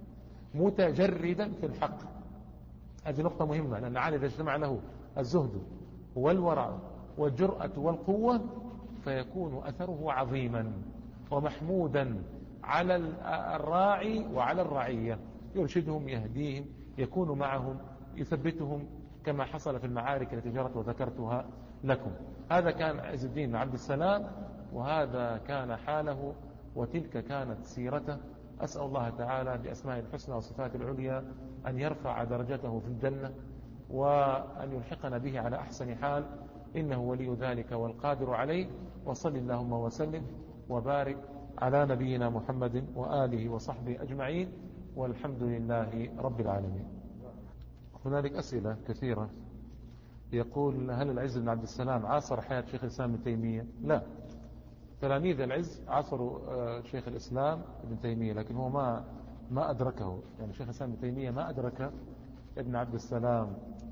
[SPEAKER 1] متجردا في الحق. هذه نقطة مهمة، لأن العالم إذا اجتمع له الزهد والورع والجرأة والقوة فيكون أثره عظيما ومحمودا على الراعي وعلى الرعية، يرشدهم يهديهم يكون معهم يثبتهم كما حصل في المعارك التي جرت وذكرتها لكم. هذا كان عز الدين بن عبد السلام، وهذا كان حاله وتلك كانت سيرته. أسأل الله تعالى بأسماء الحسنى وصفات العليا أن يرفع درجته في الجنة وأن يلحقنا به على أحسن حال، إنه ولي ذلك والقادر عليه. وصل اللهم وسلم وبارك على نبينا محمد وآله وصحبه أجمعين، والحمد لله رب العالمين. هنالك أسئلة كثيرة. يقول هل العز بن عبد السلام عاصر حياة شيخ الإسلام ابن تيمية؟ لا، تلاميذ العز عاصروا شيخ الإسلام ابن تيمية، لكن هو ما ما أدركه، يعني شيخ الإسلام ابن تيمية ما أدرك ابن عبد السلام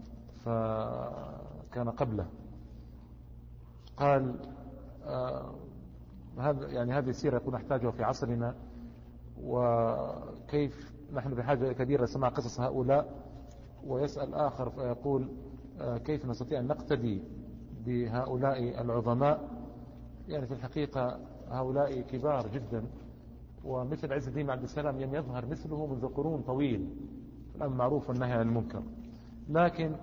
[SPEAKER 1] فكان قبله. قال آه هذا يعني هذه السيرة يكون نحتاجها في عصرنا، وكيف نحن بحاجة كبيرة لسماع قصص هؤلاء. ويسأل آخر فيقول آه كيف نستطيع أن نقتدي بهؤلاء العظماء؟ يعني في الحقيقة هؤلاء كبار جدا، ومثل عز الدين عبد السلام لم يظهر مثله منذ قرون طويل، الأمر معروف والنهي عن المنكر، لكن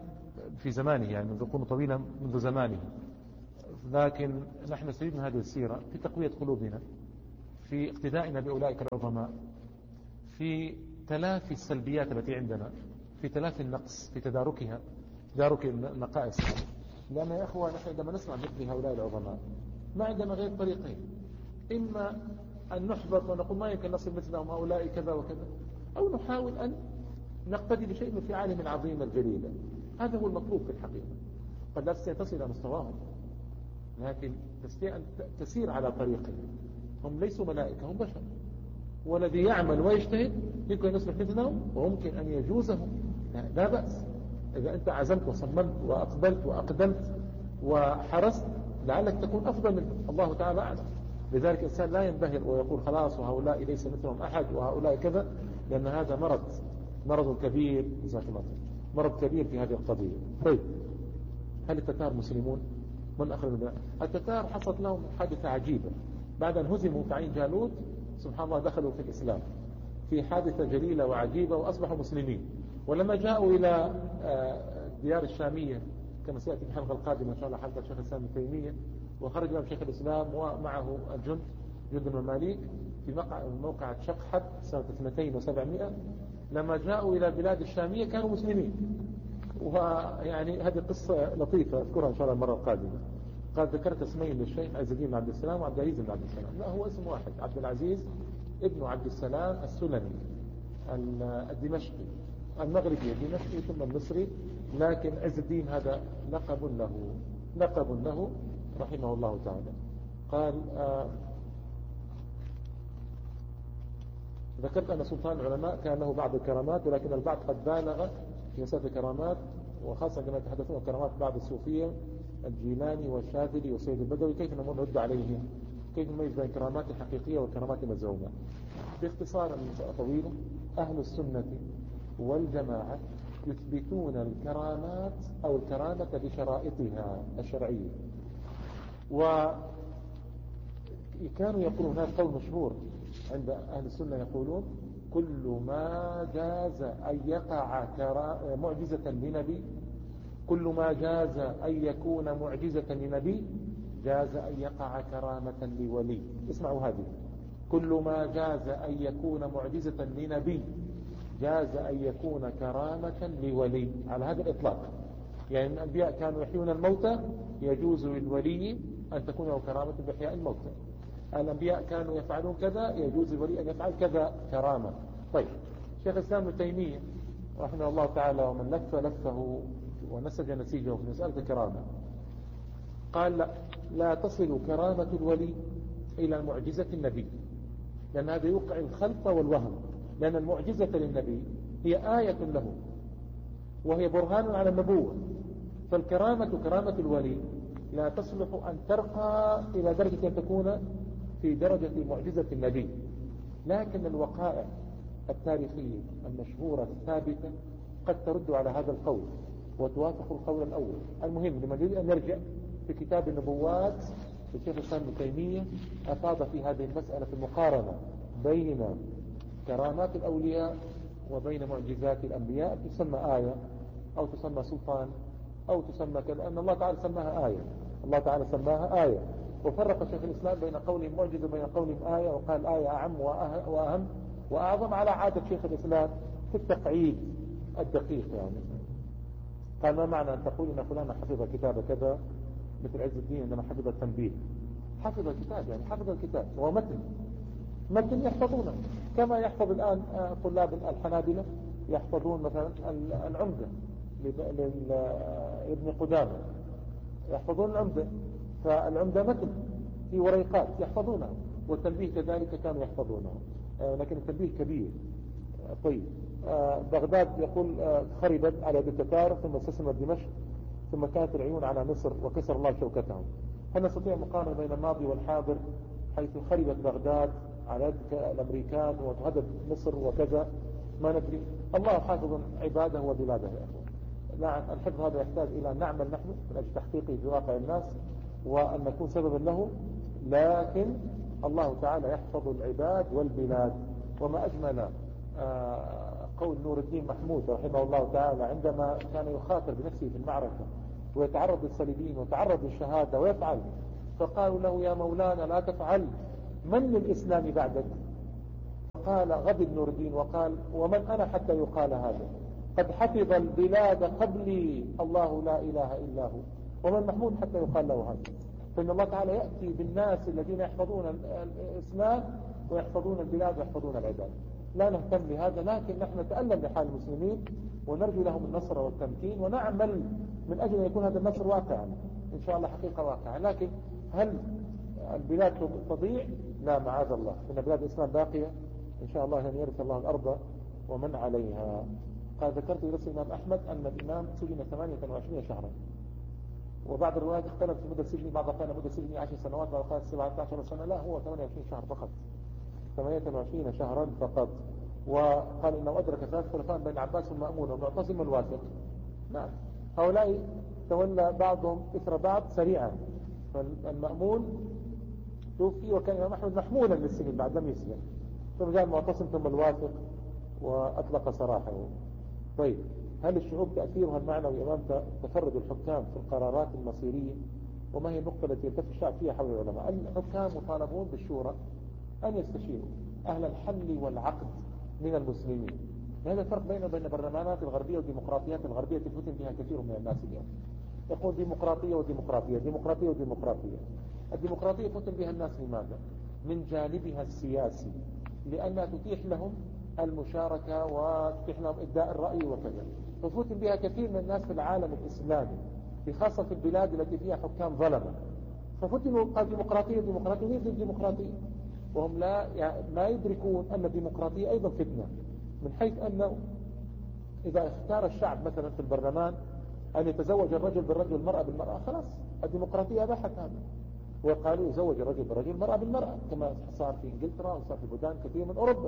[SPEAKER 1] في زمانه، يعني منذ قرون طويلة منذ زمانه. لكن نحن نستفيد من هذه السيرة في تقوية قلوبنا، في اقتدائنا بأولئك العظماء، في تلافي السلبيات التي عندنا، في تلافي النقص، في تداركها، تدارك النقائص. لأن يا أخوة نحن عندما نسمع مثل هؤلاء العظماء ما عندنا غير طريقين: إما أن نحبط ونقول ما يمكن نصل مثلهم هؤلاء كذا وكذا، أو نحاول أن نقتدي بشيء من فعالهم العظيمة الجليلة. هذا هو المطلوب في الحقيقة. قد لا تستطيع تصل إلى مستواهم، لكن تستطيع أن تسير على طريقهم. هم ليسوا ملائكة، هم بشر، والذي يعمل ويجتهد يمكن أن يصبح مثلهم وممكن أن يجوزهم. لا بأس إذا أنت عزمت وصممت وأقبلت وأقدمت وحرصت، لعلك تكون أفضل من الله تعالى أعلم. لذلك الإنسان لا ينبهر ويقول خلاص وهؤلاء ليس مثلهم أحد وهؤلاء كذا، لأن هذا مرض مرض كبير، جزاك الله خير، مرض كبير في هذه القضية. طيب، هل التتار مسلمون؟ من أخرج من التتار؟ حصلت لهم حادثة عجيبة بعد أن هزموا في عين جالوت، سبحان الله دخلوا في الإسلام في حادثة جليلة وعجيبة وأصبحوا مسلمين. ولما جاءوا إلى ديار الشامية كما سيأتي في الحلقة القادمة إن شاء الله حلقة شيخ الإسلام ابن تيمية، وخرج لهم شيخ الإسلام ومعه الجند جند المماليك في موقع شقحب سنة اثنتين وسبعمائة. لما جاءوا إلى بلاد الشامية كانوا مسلمين. ويعني هذه قصة لطيفة أذكرها إن شاء الله المرة القادمة. قال ذكرت اسمين للشيخ عز الدين بن عبد السلام وعبد العزيز بن عبد السلام. لا، هو اسم واحد، عبد العزيز ابن عبد السلام السلمي الدمشقي المغربي الدمشقي ثم المصري، لكن عز الدين هذا لقب له لقب له رحمه الله تعالى. قال آه ذكرت أن سلطان العلماء كان له بعض الكرامات، ولكن البعض قد بالغ في مسألة الكرامات، وخاصة كما يتحدثون عن كرامات بعض الصوفية الجيلاني والشاذلي والسيد البدوي، كيف نرد عليهم؟ كيف نميز بين الكرامات الحقيقية والكرامات المزعومة؟ باختصار طويل، أهل السنة والجماعة يثبتون الكرامات أو الكرامة بشرائطها الشرعية. وكانوا يقولون هذا قول مشهور عند أهل السنة، يقولون كل ما جاز أن يقع معجزة لنبي، كل ما جاز أن يكون معجزة لنبي جاز أن يقع كرامة لولي. اسمعوا هذه: كل ما جاز أن يكون معجزة لنبي جاز أن يكون كرامة لولي، على هذا الإطلاق. يعني الأنبياء كانوا يحيون الموتى، يجوز للولي أن تكون له كرامة بإحياء الموتى. الأنبياء كانوا يفعلون كذا، يجوز للولي أن يفعل كذا كرامة. طيب، شيخ الإسلام ابن تيمية رحمه الله تعالى ومن لف لفه ونسج نسيجه في مسألة الكرامة قال لا, لا تصل كرامة الولي إلى معجزة النبي، لأن هذا يوقع الخلط والوهم. لأن المعجزة للنبي هي آية له وهي برهان على النبوة، فالكرامة كرامة الولي لا تصلح أن ترقى إلى درجة أن تكون في درجة معجزة النبي. لكن الوقائع التاريخية المشهورة الثابتة قد ترد على هذا القول وتوافق القول الأول. المهم لمن يريد أن يرجع في كتاب النبوات للشيخ الإسلام ابن تيمية، أفاض في هذه المسألة في المقارنة بين كرامات الأولياء وبين معجزات الأنبياء، تسمى آية أو تسمى سلطان أو تسمى كذا، أن الله تعالى سماها آية. الله تعالى سماها آية، وفرق شيخ الإسلام بين قولهم معجزة وبين قولهم آية، وقال آية أعم وأهم وأعظم على عادة شيخ الإسلام في التقعيد الدقيق. يعني قال ما معنى أن تقول إن فلان حفظ كتاب كذا، مثل عز الدين عندما حفظ التنبيه، حفظ الكتاب يعني حفظ الكتاب هو متن متن يحفظونه، كما يحفظ الآن طلاب الحنابلة يحفظون مثلا العمدة لابن قدامة، يحفظون العمدة، فالعمدة متن في وريقات يحفظونها، والتنبيه كذلك كانوا يحفظونه، لكن التنبيه كبير. طيب، بغداد يقول خربت على يد التتار ثم استسلمت دمشق ثم كانت العيون على مصر وكسر الله شوكتهم. هل نستطيع مقارنة بين الماضي والحاضر حيث خربت بغداد على يد الأمريكان وتهدد مصر وكذا؟ ما ندري. الله حافظ عباده وبلاده يا أخوان. نعم، الحفظ هذا يحتاج إلى أن نعمل نحن من أجل تحقيقه في واقع الناس وأن نكون سببا له، لكن الله تعالى يحفظ العباد والبلاد. وما أجمل قول نور الدين محمود رحمه الله تعالى عندما كان يخاطر بنفسه في المعركة ويتعرض للصليبيين ويتعرض للشهادة ويفعل، فقالوا له يا مولانا لا تفعل، من للإسلام بعدك؟ قال غضب نور الدين وقال ومن أنا حتى يقال هذا؟ قد حفظ البلاد قبلي الله لا إله إلا هو، ومن محمود حتى يقال له هذا؟ فإن الله تعالى يأتي بالناس الذين يحفظون الإسلام ويحفظون البلاد ويحفظون العباد. لا نهتم بهذا، لكن نحن نتألم لحال المسلمين ونرجو لهم النصر والتمكين ونعمل من أجل أن يكون هذا النصر واقعا إن شاء الله حقيقة واقعا. لكن هل البلاد تضيع؟ لا معاذ الله، إن بلاد الإسلام باقية إن شاء الله أن يرث الله الأرض ومن عليها. قال ذكرت لرسل الإمام أحمد أن الإمام سجن ثمانية وعشرين شهرا، وبعض الروايات اختلف في مدة سجنه، بعض قال مدة سجنه عشر سنوات، بعض قال سبعة عشر سنة، لا هو ثمانية وعشرين شهر فقط، ثمانية وعشرين شهرا فقط. وقال إنه أدرك ثلاث خلفاء بين عباس والمأمون والمعتصم والواثق. نعم، هؤلاء تولى بعضهم إثر بعض سريعا، فالمأمون توفي وكان الإمام أحمد محمولا للسجن بعد لم يسلم، ثم جاء المعتصم ثم الواثق وأطلق سراحه. طيب، هل الشعوب تأثيرها المعنوي أمام تفرد الحكام في القرارات المصيرية؟ وما هي النقطة التي يلتف الشعب فيها حول العلماء؟ الحكام مطالبون بالشورى أن يستشيروا أهل الحل والعقد من المسلمين. هذا الفرق بين بين البرلمانات الغربية والديمقراطيات الغربية تفتن بها كثير من الناس اليوم. يقول ديمقراطية وديمقراطية ديمقراطية وديمقراطية. الديمقراطية فتن بها الناس لماذا؟ من جانبها السياسي، لأنها تتيح لهم المشاركة وتتيح لهم إبداء الرأي وكذا. ففتن بها كثير من الناس في العالم الإسلامي، بخاصة في البلاد التي فيها حكام ظلمة، ففتنوا قال ديمقراطية ديمقراطية غير الديمقراطية، وهم لا يعني ما يدركون أن الديمقراطية أيضا فتنة، من حيث أنه إذا اختار الشعب مثلا في البرلمان أن يتزوج الرجل بالرجل والمرأة بالمرأة، خلاص الديمقراطية أباحت هذا، وقالوا يزوج الرجل بالرجل والمرأة بالمرأة كما صار في إنجلترا وصار في بلدان كثير من أوروبا.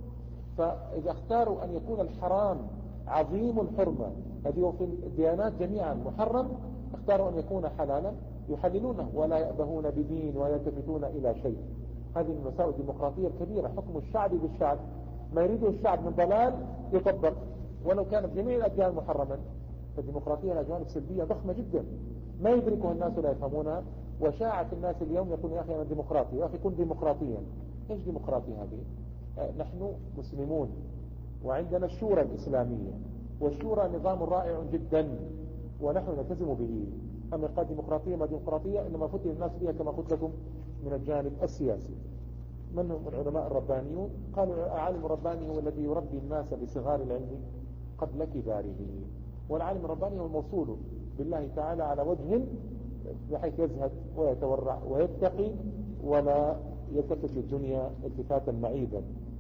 [SPEAKER 1] فإذا اختاروا أن يكون الحرام عظيم الحرمة الذي هو في الديانات جميعا محرم، اختاروا أن يكون حلالا يحللونه ولا يأبهون بدين ولا يلتفتون إلى شيء. هذه من مساوئ الديمقراطية الكبيرة، حكم الشعب بالشعب، ما يريده الشعب من ضلال يطبق ولو كانت جميع الأديان محرما. فالديمقراطية لها جوانب سلبية ضخمة جدا ما يدركها الناس ولا يفهمونها، وشاعت الناس اليوم يقول يا أخي أنا ديمقراطي، يا أخي كن ديمقراطيا. إيش ديمقراطي هذه؟ آه نحن مسلمون وعندنا الشورى الإسلامية، والشورى نظام رائع جدا ونحن نلتزم به. أما قال ديمقراطية ما ديمقراطية، إنما فتن الناس فيها كما قلت لكم من الجانب السياسي. من هم العلماء الربانيون؟ قالوا العالم الرباني هو الذي يربي الناس بصغار العلم قبل كباره، والعالم الرباني هو الموصول بالله تعالى على وجه بحيث يزهد ويتورع ويتقي ولا يلتفت للدنيا التفاتا معيبا.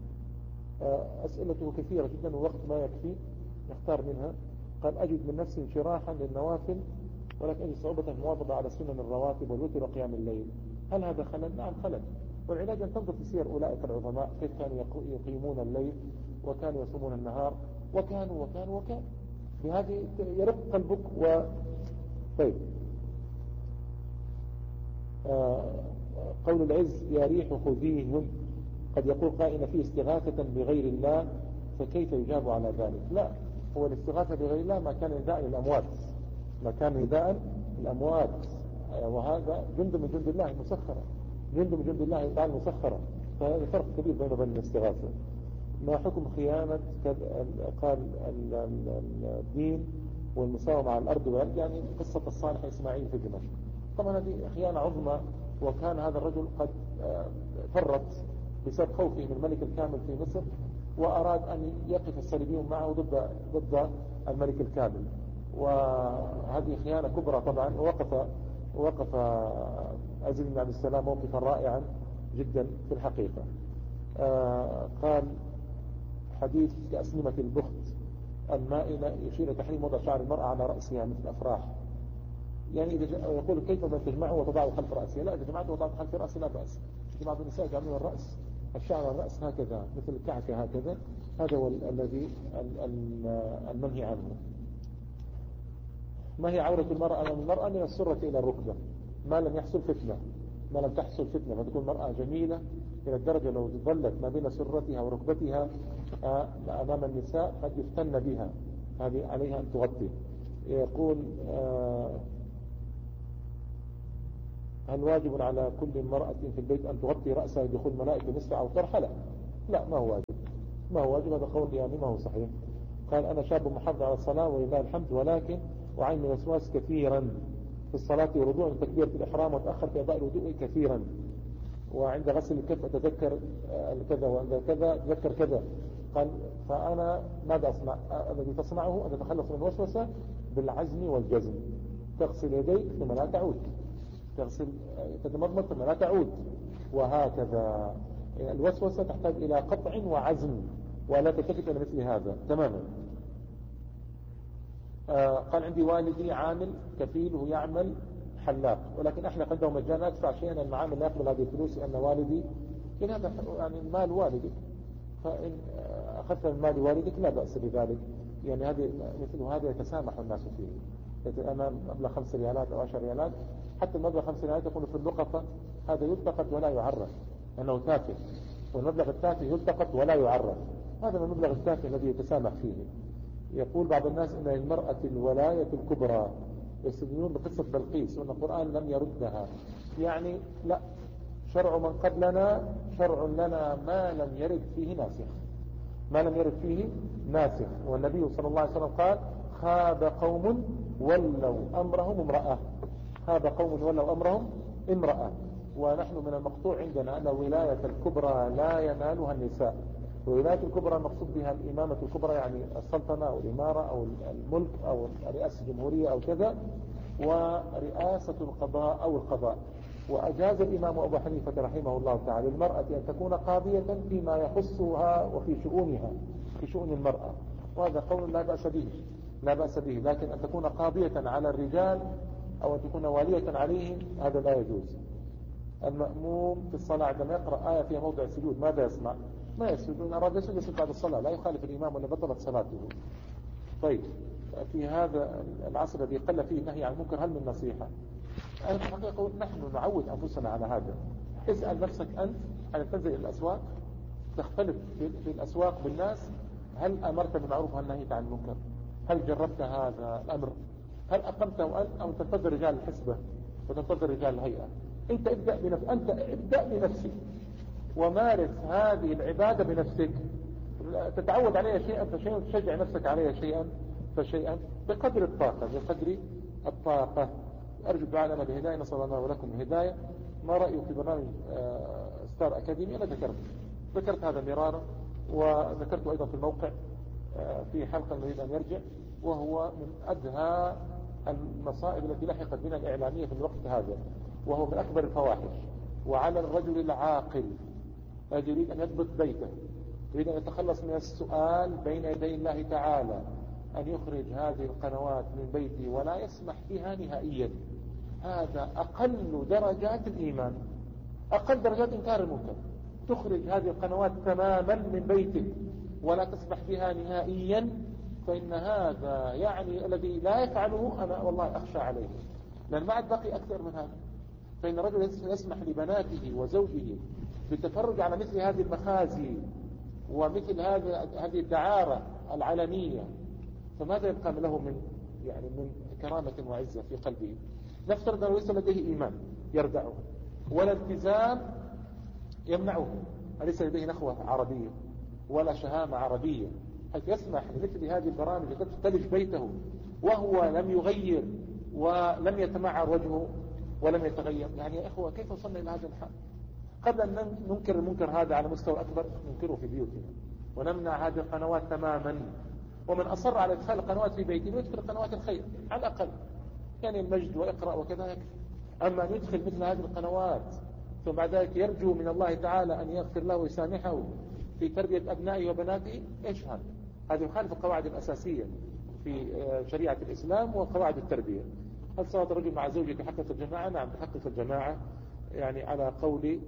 [SPEAKER 1] أسئلته كثيرة جدا والوقت ما يكفي نختار منها. قال أجد من نفسي انشراحا للنوافل ولكن أجد صعوبة المواظبة على سنن الرواتب والوتر وقيام الليل، هل هذا خلل؟ نعم خلل، والعلاج أن تنظر في سير أولئك العظماء كيف كانوا يقيمون الليل وكانوا يصومون النهار وكانوا وكانوا وكانوا بهذه يرق قلبك. و طيب آه قول العز يا ريح خذيهم، قد يقول قائل فيه استغاثة بغير الله، فكيف يجاب على ذلك؟ لا، هو الاستغاثة بغير الله ما كان نداء للأموات، ما كان نداء للأموات، وهذا جند من جند الله مسخرة، جند من جند الله تعالى مسخرة. فهذا فرق كبير بينه وبين الاستغاثة. ما حكم خيانة قال الدين والمساومة على الأرض والأرض، يعني قصة الصالح إسماعيل في دمشق. طبعا هذه خيانة عظمى، وكان هذا الرجل قد فرط بسبب خوفه من الملك الكامل في مصر، وأراد أن يقف الصليبيون معه ضد ضد الملك الكامل، وهذه خيانة كبرى طبعا. ووقف وقف عزيز بن عبد السلام موقفا رائعا جدا في الحقيقة. آه قال حديث كأسنمة البخت المائلة يشير تحريم وضع شعر المرأة على رأسها مثل الأفراح، يعني إذا يقول كيف ما تجمعه وتضعه خلف رأسها؟ لا، إذا جمعته وضعه خلف رأسها لا بأس. بعض النساء يجعلون الرأس الشعر على الرأس هكذا مثل الكعكة هكذا، هذا هو الذي المنهي عنه. ما هي عورة المرأة أمام المرأة؟ من السرة إلى الركبة، ما لم يحصل فتنة، ما لم تحصل فتنة فتكون المرأة جميلة إلى الدرجة لو ظلت ما بين سرتها وركبتها أمام النساء قد يفتن بها، هذه عليها أن تغطي. يقول هل واجب على كل امرأة في البيت أن تغطي رأسها لدخول ملائكة نسفة أو طرحة؟ لا لا ما هو واجب، ما هو واجب، هذا قول يعني ما هو صحيح. قال أنا شاب محافظ على الصلاة ولله الحمد، ولكن أعاني من الوسواس كثيرا في الصلاة والوضوء من تكبيرة الإحرام، وتأخر في أداء الوضوء كثيرا، وعند غسل الكف أتذكر كذا، وعند كذا أتذكر كذا. قال فأنا ماذا أصنع؟ الذي تصنعه أن تتخلص من الوسوسة بالعزم والجزم، تغسل يديك ثم لا تعود، تغسل تتمضمض ثم لا تعود، وهكذا. الوسوسة تحتاج إلى قطع وعزم، ولا تلتفت إلى مثل هذا تماما. آه قال عندي والدي عامل كفيل وهو يعمل حلاق، ولكن احنا عنده مجانا ادفع شيئا المعامل لا يقبل هذه الفلوس لأن والدي إن هذا يعني مال والدك، فإن أخذت من مال والدك لا بأس بذلك، يعني هذه مثل هذا يتسامح الناس فيه. أمام مبلغ خمس ريالات أو عشر ريالات، حتى المبلغ خمس ريالات يكون في اللقطة، هذا يلتقط ولا يعرف أنه تافه، والمبلغ التافه يلتقط ولا يعرف، هذا من المبلغ التافه الذي يتسامح فيه. يقول بعض الناس أن المرأة الولاية الكبرى، يستدلون بقصة بلقيس وأن القرآن لم يردها، يعني لا، شرع من قبلنا شرع لنا ما لم يرد فيه ناسخ، ما لم يرد فيه ناسخ. والنبي صلى الله عليه وسلم قال خاب قوم ولوا أمرهم امرأة، خاب قوم ولوا أمرهم امرأة. ونحن من المقطوع عندنا أن الولاية الكبرى لا ينالها النساء، الولاية الكبرى المقصود بها الإمامة الكبرى، يعني السلطنة أو الإمارة أو الملك أو رئاسة الجمهورية أو كذا، ورئاسة القضاء أو القضاء. وأجاز الإمام أبو حنيفة رحمه الله تعالى المرأة أن تكون قاضية فيما يخصها وفي شؤونها، في شؤون المرأة، وهذا قول لا بأس به، لا بأس به. لكن أن تكون قاضية على الرجال أو أن تكون والية عليهم هذا لا يجوز. المأموم في الصلاة عندما يقرأ آية فيها موضع سجود ماذا يصنع؟ ما يسجد، إن أراد يسجد يسجد بعد الصلاة، لا يخالف الإمام ولا بطلت صلاته. طيب في هذا العصر الذي قل فيه النهي عن المنكر هل من نصيحة؟ أنا في الحقيقة نحن نعود أنفسنا على هذا. اسأل نفسك أنت أن تنزل إلى الأسواق، تختلف في الأسواق بالناس، هل أمرت بالمعروف وهل نهيت عن المنكر؟ هل جربت هذا الأمر؟ هل أقمته أنت أو تنتظر رجال الحسبة وتنتظر رجال الهيئة؟ أنت ابدأ بنفسك، أنت ابدأ بنفسك ومارس هذه العبادة بنفسك، تتعود عليها شيئا فشيئا، تشجع نفسك عليها شيئا فشيئا بقدر الطاقة، بقدر الطاقة. أرجو الدعاء لنا بهداية، نسأل الله ولكم الهداية. ما رأيك في برنامج ستار أكاديمي؟ أنا ذكرت ذكرت هذا مرارا، وذكرت أيضا في الموقع في حلقة نريد أن يرجع، وهو من أدهى المصائب التي لحقت بنا الإعلامية في الوقت هذا، وهو من أكبر الفواحش. وعلى الرجل العاقل الذي يريد أن يضبط بيته، يريد أن يتخلص من السؤال بين يدي الله تعالى، أن يخرج هذه القنوات من بيته ولا يسمح بها نهائيا. هذا أقل درجات الإيمان، أقل درجات إنكار المنكر، تخرج هذه القنوات تماما من بيتك ولا تسمح بها نهائيا، فإن هذا يعني الذي لا يفعله أنا والله أخشى عليه، لأن ما عاد بقي أكثر من هذا. فإن الرجل يسمح لبناته وزوجه بالتفرج على مثل هذه المخازي ومثل هذه هذه الدعارة العلنية، فماذا يبقى له من يعني من كرامة وعزة في قلبه؟ نفترض أنه ليس لديه إيمان يردعه ولا التزام يمنعه، أليس لديه نخوة عربية ولا شهامة عربية حيث يسمح لمثل هذه البرامج التي تلج بيته وهو لم يغير ولم يتمعر وجهه ولم يتغير؟ يعني يا إخوة كيف وصلنا إلى هذا الحال؟ قبل أن ننكر المنكر هذا على مستوى أكبر ننكره في بيوتنا ونمنع هذه القنوات تماما. ومن أصر على إدخال القنوات في بيته يدخل قنوات الخير على الأقل، يعني المجد وإقرأ وكذا يكفي. أما أن يدخل مثل هذه القنوات ثم بعد ذلك يرجو من الله تعالى أن يغفر له ويسامحه في تربية أبنائه وبناته، إيش هذا؟ هذا يخالف القواعد الأساسية في شريعة الإسلام وقواعد التربية. هل صلاة الرجل مع زوجته تحقق الجماعة؟ نعم تحقق الجماعة، يعني على قول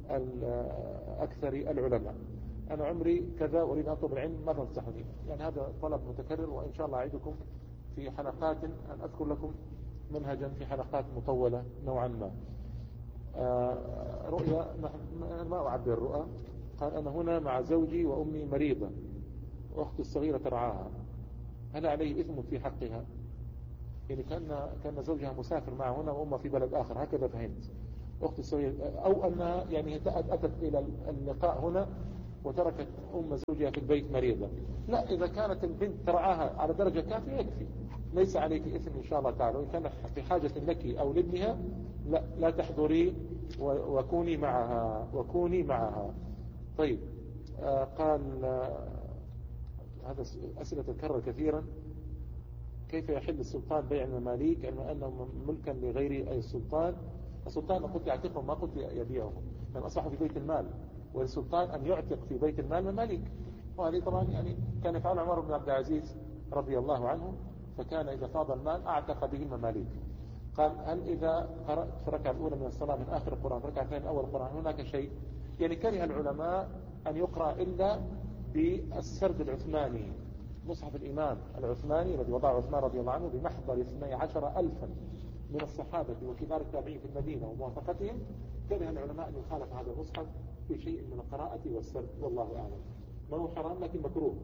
[SPEAKER 1] أكثر العلماء. أنا عمري كذا أريد أن أطلب العلم، ما تنصحني؟ يعني هذا طلب متكرر، وإن شاء الله أعيدكم في حلقات أن أذكر لكم منهجا في حلقات مطولة نوعا ما. رؤيا ما أعبر الرؤى. قال أنا هنا مع زوجي وأمي مريضة وأختي الصغيرة ترعاها، هل عليه إثم في حقها؟ يعني كان كان زوجها مسافر معها هنا وأمها في بلد آخر، هكذا فهمت. أختي الصغيرة، أو أنها يعني أتت إلى اللقاء هنا وتركت أم زوجها في البيت مريضة. لا، إذا كانت البنت ترعاها على درجة كافية يكفي، ليس عليك إثم إن شاء الله تعالى. وإن كان في حاجة لك أو لابنها لا, لا تحضري وكوني معها وكوني معها. طيب. آه قال آه هذا أسئلة تتكرر كثيرا. كيف يحل السلطان بيع المماليك علما أنه ملكا لغير أي السلطان؟ السلطان قلت يعتقهم، ما قلت يبيعهم، لأن أصبحوا في بيت المال، والسلطان أن يعتق في بيت المال مماليك. وهذه طبعا يعني كان يفعل عمر بن عبد العزيز رضي الله عنه، فكان إذا فاض المال أعتق به المماليك. قال هل إذا قرأت في الركعة الأولى من الصلاة من آخر القرآن ركعة الثانية من أول القرآن هناك شيء؟ يعني كره العلماء أن يقرأ إلا بالسرد العثماني، مصحف الإمام العثماني الذي وضعه عثمان رضي الله عنه بمحضر اثني عشر ألفا من الصحابة وكبار التابعين في المدينة وموافقتهم. كره العلماء أن يخالف هذا المصحف في شيء من القراءة والسرد، والله أعلم. ما هو حرام لكن مكروه.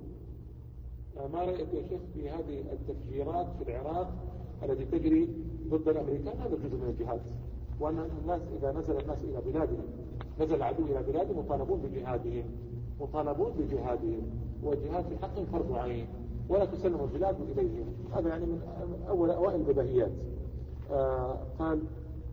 [SPEAKER 1] ما رأيك يا شيخ في هذه التفجيرات في العراق التي تجري ضد الأمريكان؟ هذا جزء من الجهاد، وأن الناس إذا نزل الناس إلى بلادهم، نزل العدو إلى بلادهم، مطالبون بجهادهم مطالبون بجهادهم والجهاد في حقهم فرض عين، ولا تسلم البلاد إليهم. هذا يعني من أول أوائل البداهيات. آه قال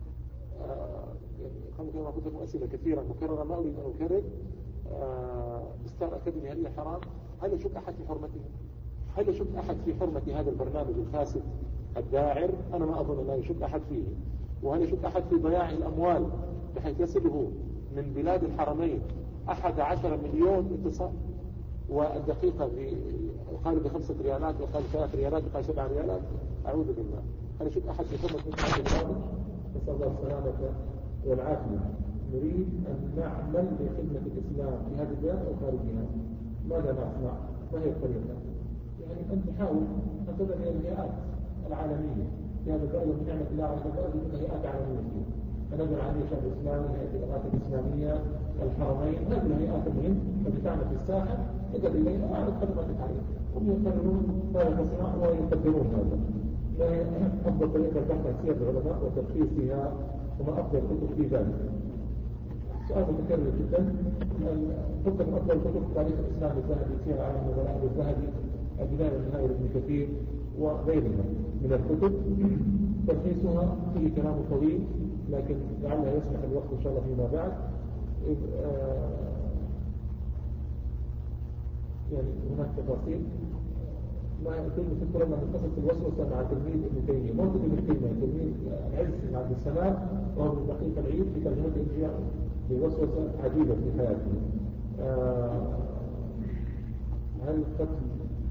[SPEAKER 1] آه يعني كما قلت لكم أسئلة كثيرة مكررة ما أريد أن أكرر. آه بستار أكاديمي هل هي حرام؟ هل يشك أحد في حرمته؟ هل يشك أحد في حرمة هذا البرنامج الفاسد الداعر؟ أنا ما أظن أن يشك أحد فيه. وهل يشك أحد في ضياع الأموال بحيث يصله من بلاد الحرمين أحد عشر مليون اتصال، والدقيقة يقال بخمسة ريالات وقال ثلاث ريالات وقال سبع ريالات؟ أعوذ بالله. هل يشك أحد في حرمة هذا البرنامج؟ نسأل الله السلامة والعافية. نريد أن نعمل لخدمة الإسلام في هذه البلاد أو خارجها، ماذا نصنع؟ ما هي الطريقة؟ يعني أن نحاول أن تذهب إلى الهيئات العالمية في هذا البلد، من نعمة الله على البلد من هيئات عالمية فيه. فنزل عليه الشعب الإسلامي، هيئة الإغاثة الإسلامية، الحرمين، هذه الهيئات المهمة التي تعمل في الساحة يقدر إليها أعرض خدماتك عليه، هم يقررون ما تصنع ويقدرون هذا. فهي أفضل طريقة البحث عن سير العلماء وترخيصها، وما أفضل كتب في ذلك. سؤال متكرر جدا. تذكر أفضل كتب تاريخ الإسلام الذهبي، سير عالم النبلاء الذهبي، البداية والنهاية لابن كثير وغيرها من الكتب. ترخيصها فيه كلام طويل لكن لعلها يسمح الوقت إن شاء الله فيما بعد. يعني هناك تفاصيل ما يكون تذكر أنه متصل في الوسوسة مع تلميذ ابن تيمية، موجود ابن تيمية تلميذ العز بن عبد السلام وهو من دقيق العيد في ترجمة الإنجيل بوسوسة عجيبة في حياته. آه هل قتل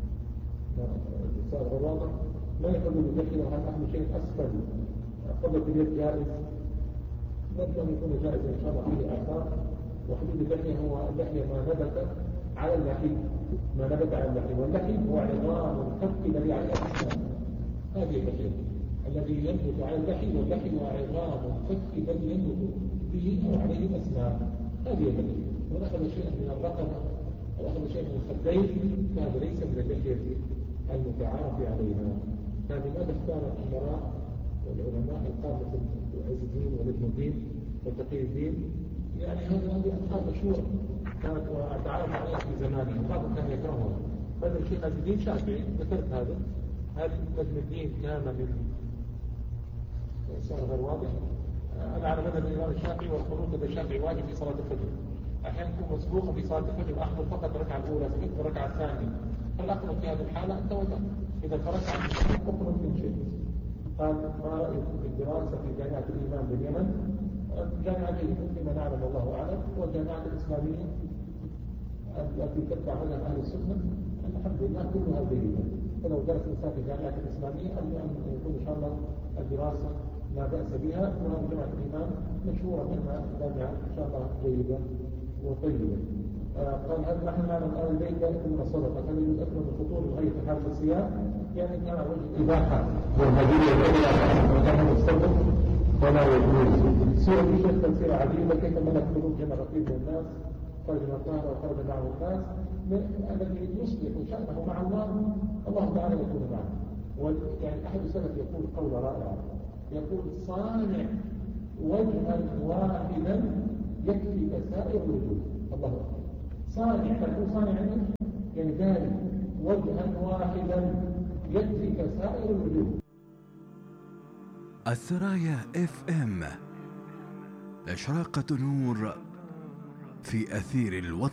[SPEAKER 1] صار غرامة ما يحدد اللحية؟ وهل أهم شيء أسفل قبل اليد جائز؟ نرجو أن يكون جائزا إن شاء الله فيه آثار. وحدود اللحية هو اللحية ما نبت على اللحي، ما نبت على اللحي، واللحي هو عظام الخف الذي عليه الأسنان. هذه اللحية الذي ينبت على اللحي، واللحي هو عظام الخف الذي ينبت به أو عليه الأسنان. هذه اللحية. ونأخذ شيئا من الرقبة أو أخذ شيئا من الخدين فهذا ليس من اللحية المتعارف عليها. هذه ماذا اختار الأمراء والعلماء القامة عز الدين وابن الدين وتقي الدين؟ يعني هذه هذه أفكار مشهورة كانت وأتعرف عليها في زمانه وبعضهم كان يكرهها. هذا الشيخ عز الدين شافعي، ذكرت هذا. هل ابن الدين كان من صار غير واضح؟ أنا على مدى الإمام الشافعي والخروج لدى الشافعي واجب في صلاة الفجر. أحيانا يكون مسبوقا في صلاة الفجر أحضر فقط الركعة الأولى في الركعة الثانية. فالأقرب في هذه الحالة أنت وتر. إذا فرجت عن الشيء أقرب من شيء. قال ما رأيك في الدراسة في جامعة الإيمان باليمن؟ الجامعة فيما نعلم والله أعلم، والجامعة الإسلامية التي تتبع مذهب أهل السنة الحمد لله كلها جيدة. فلو درس الإنسان في الجامعة الإسلامية أن يكون إن شاء الله الدراسة لا بأس بها. وهذه جامعة الإيمان مشهورة أنها جامعة إن شاء الله جيدة وطيبة. قال هل نحن نعلم أهل البيت لا يكون الصدقة؟ هل يجوز أكثر من خطور الغيث في حالة الصيام؟ يعني كان وجه إباحة والمدينة الأولى وكان الصدق ولا يجوز. سورة الشيخ تفسير عديدة كيف ملك قلوب جمع رقيب من الناس خرج من الطهر وخرج معه الناس الذي يصلح شأنه مع الله الله تعالى يكون معه. يعني أحد السلف يقول قول رائع يقول صانع وجها واحدا يكفي سائر الوجود. الله أكبر. صانع تكون صانع يعني ذلك وجها واحدا يكفي سائر الوجود.
[SPEAKER 2] الثرايا اف ام إشراقة نور في أثير الوطن.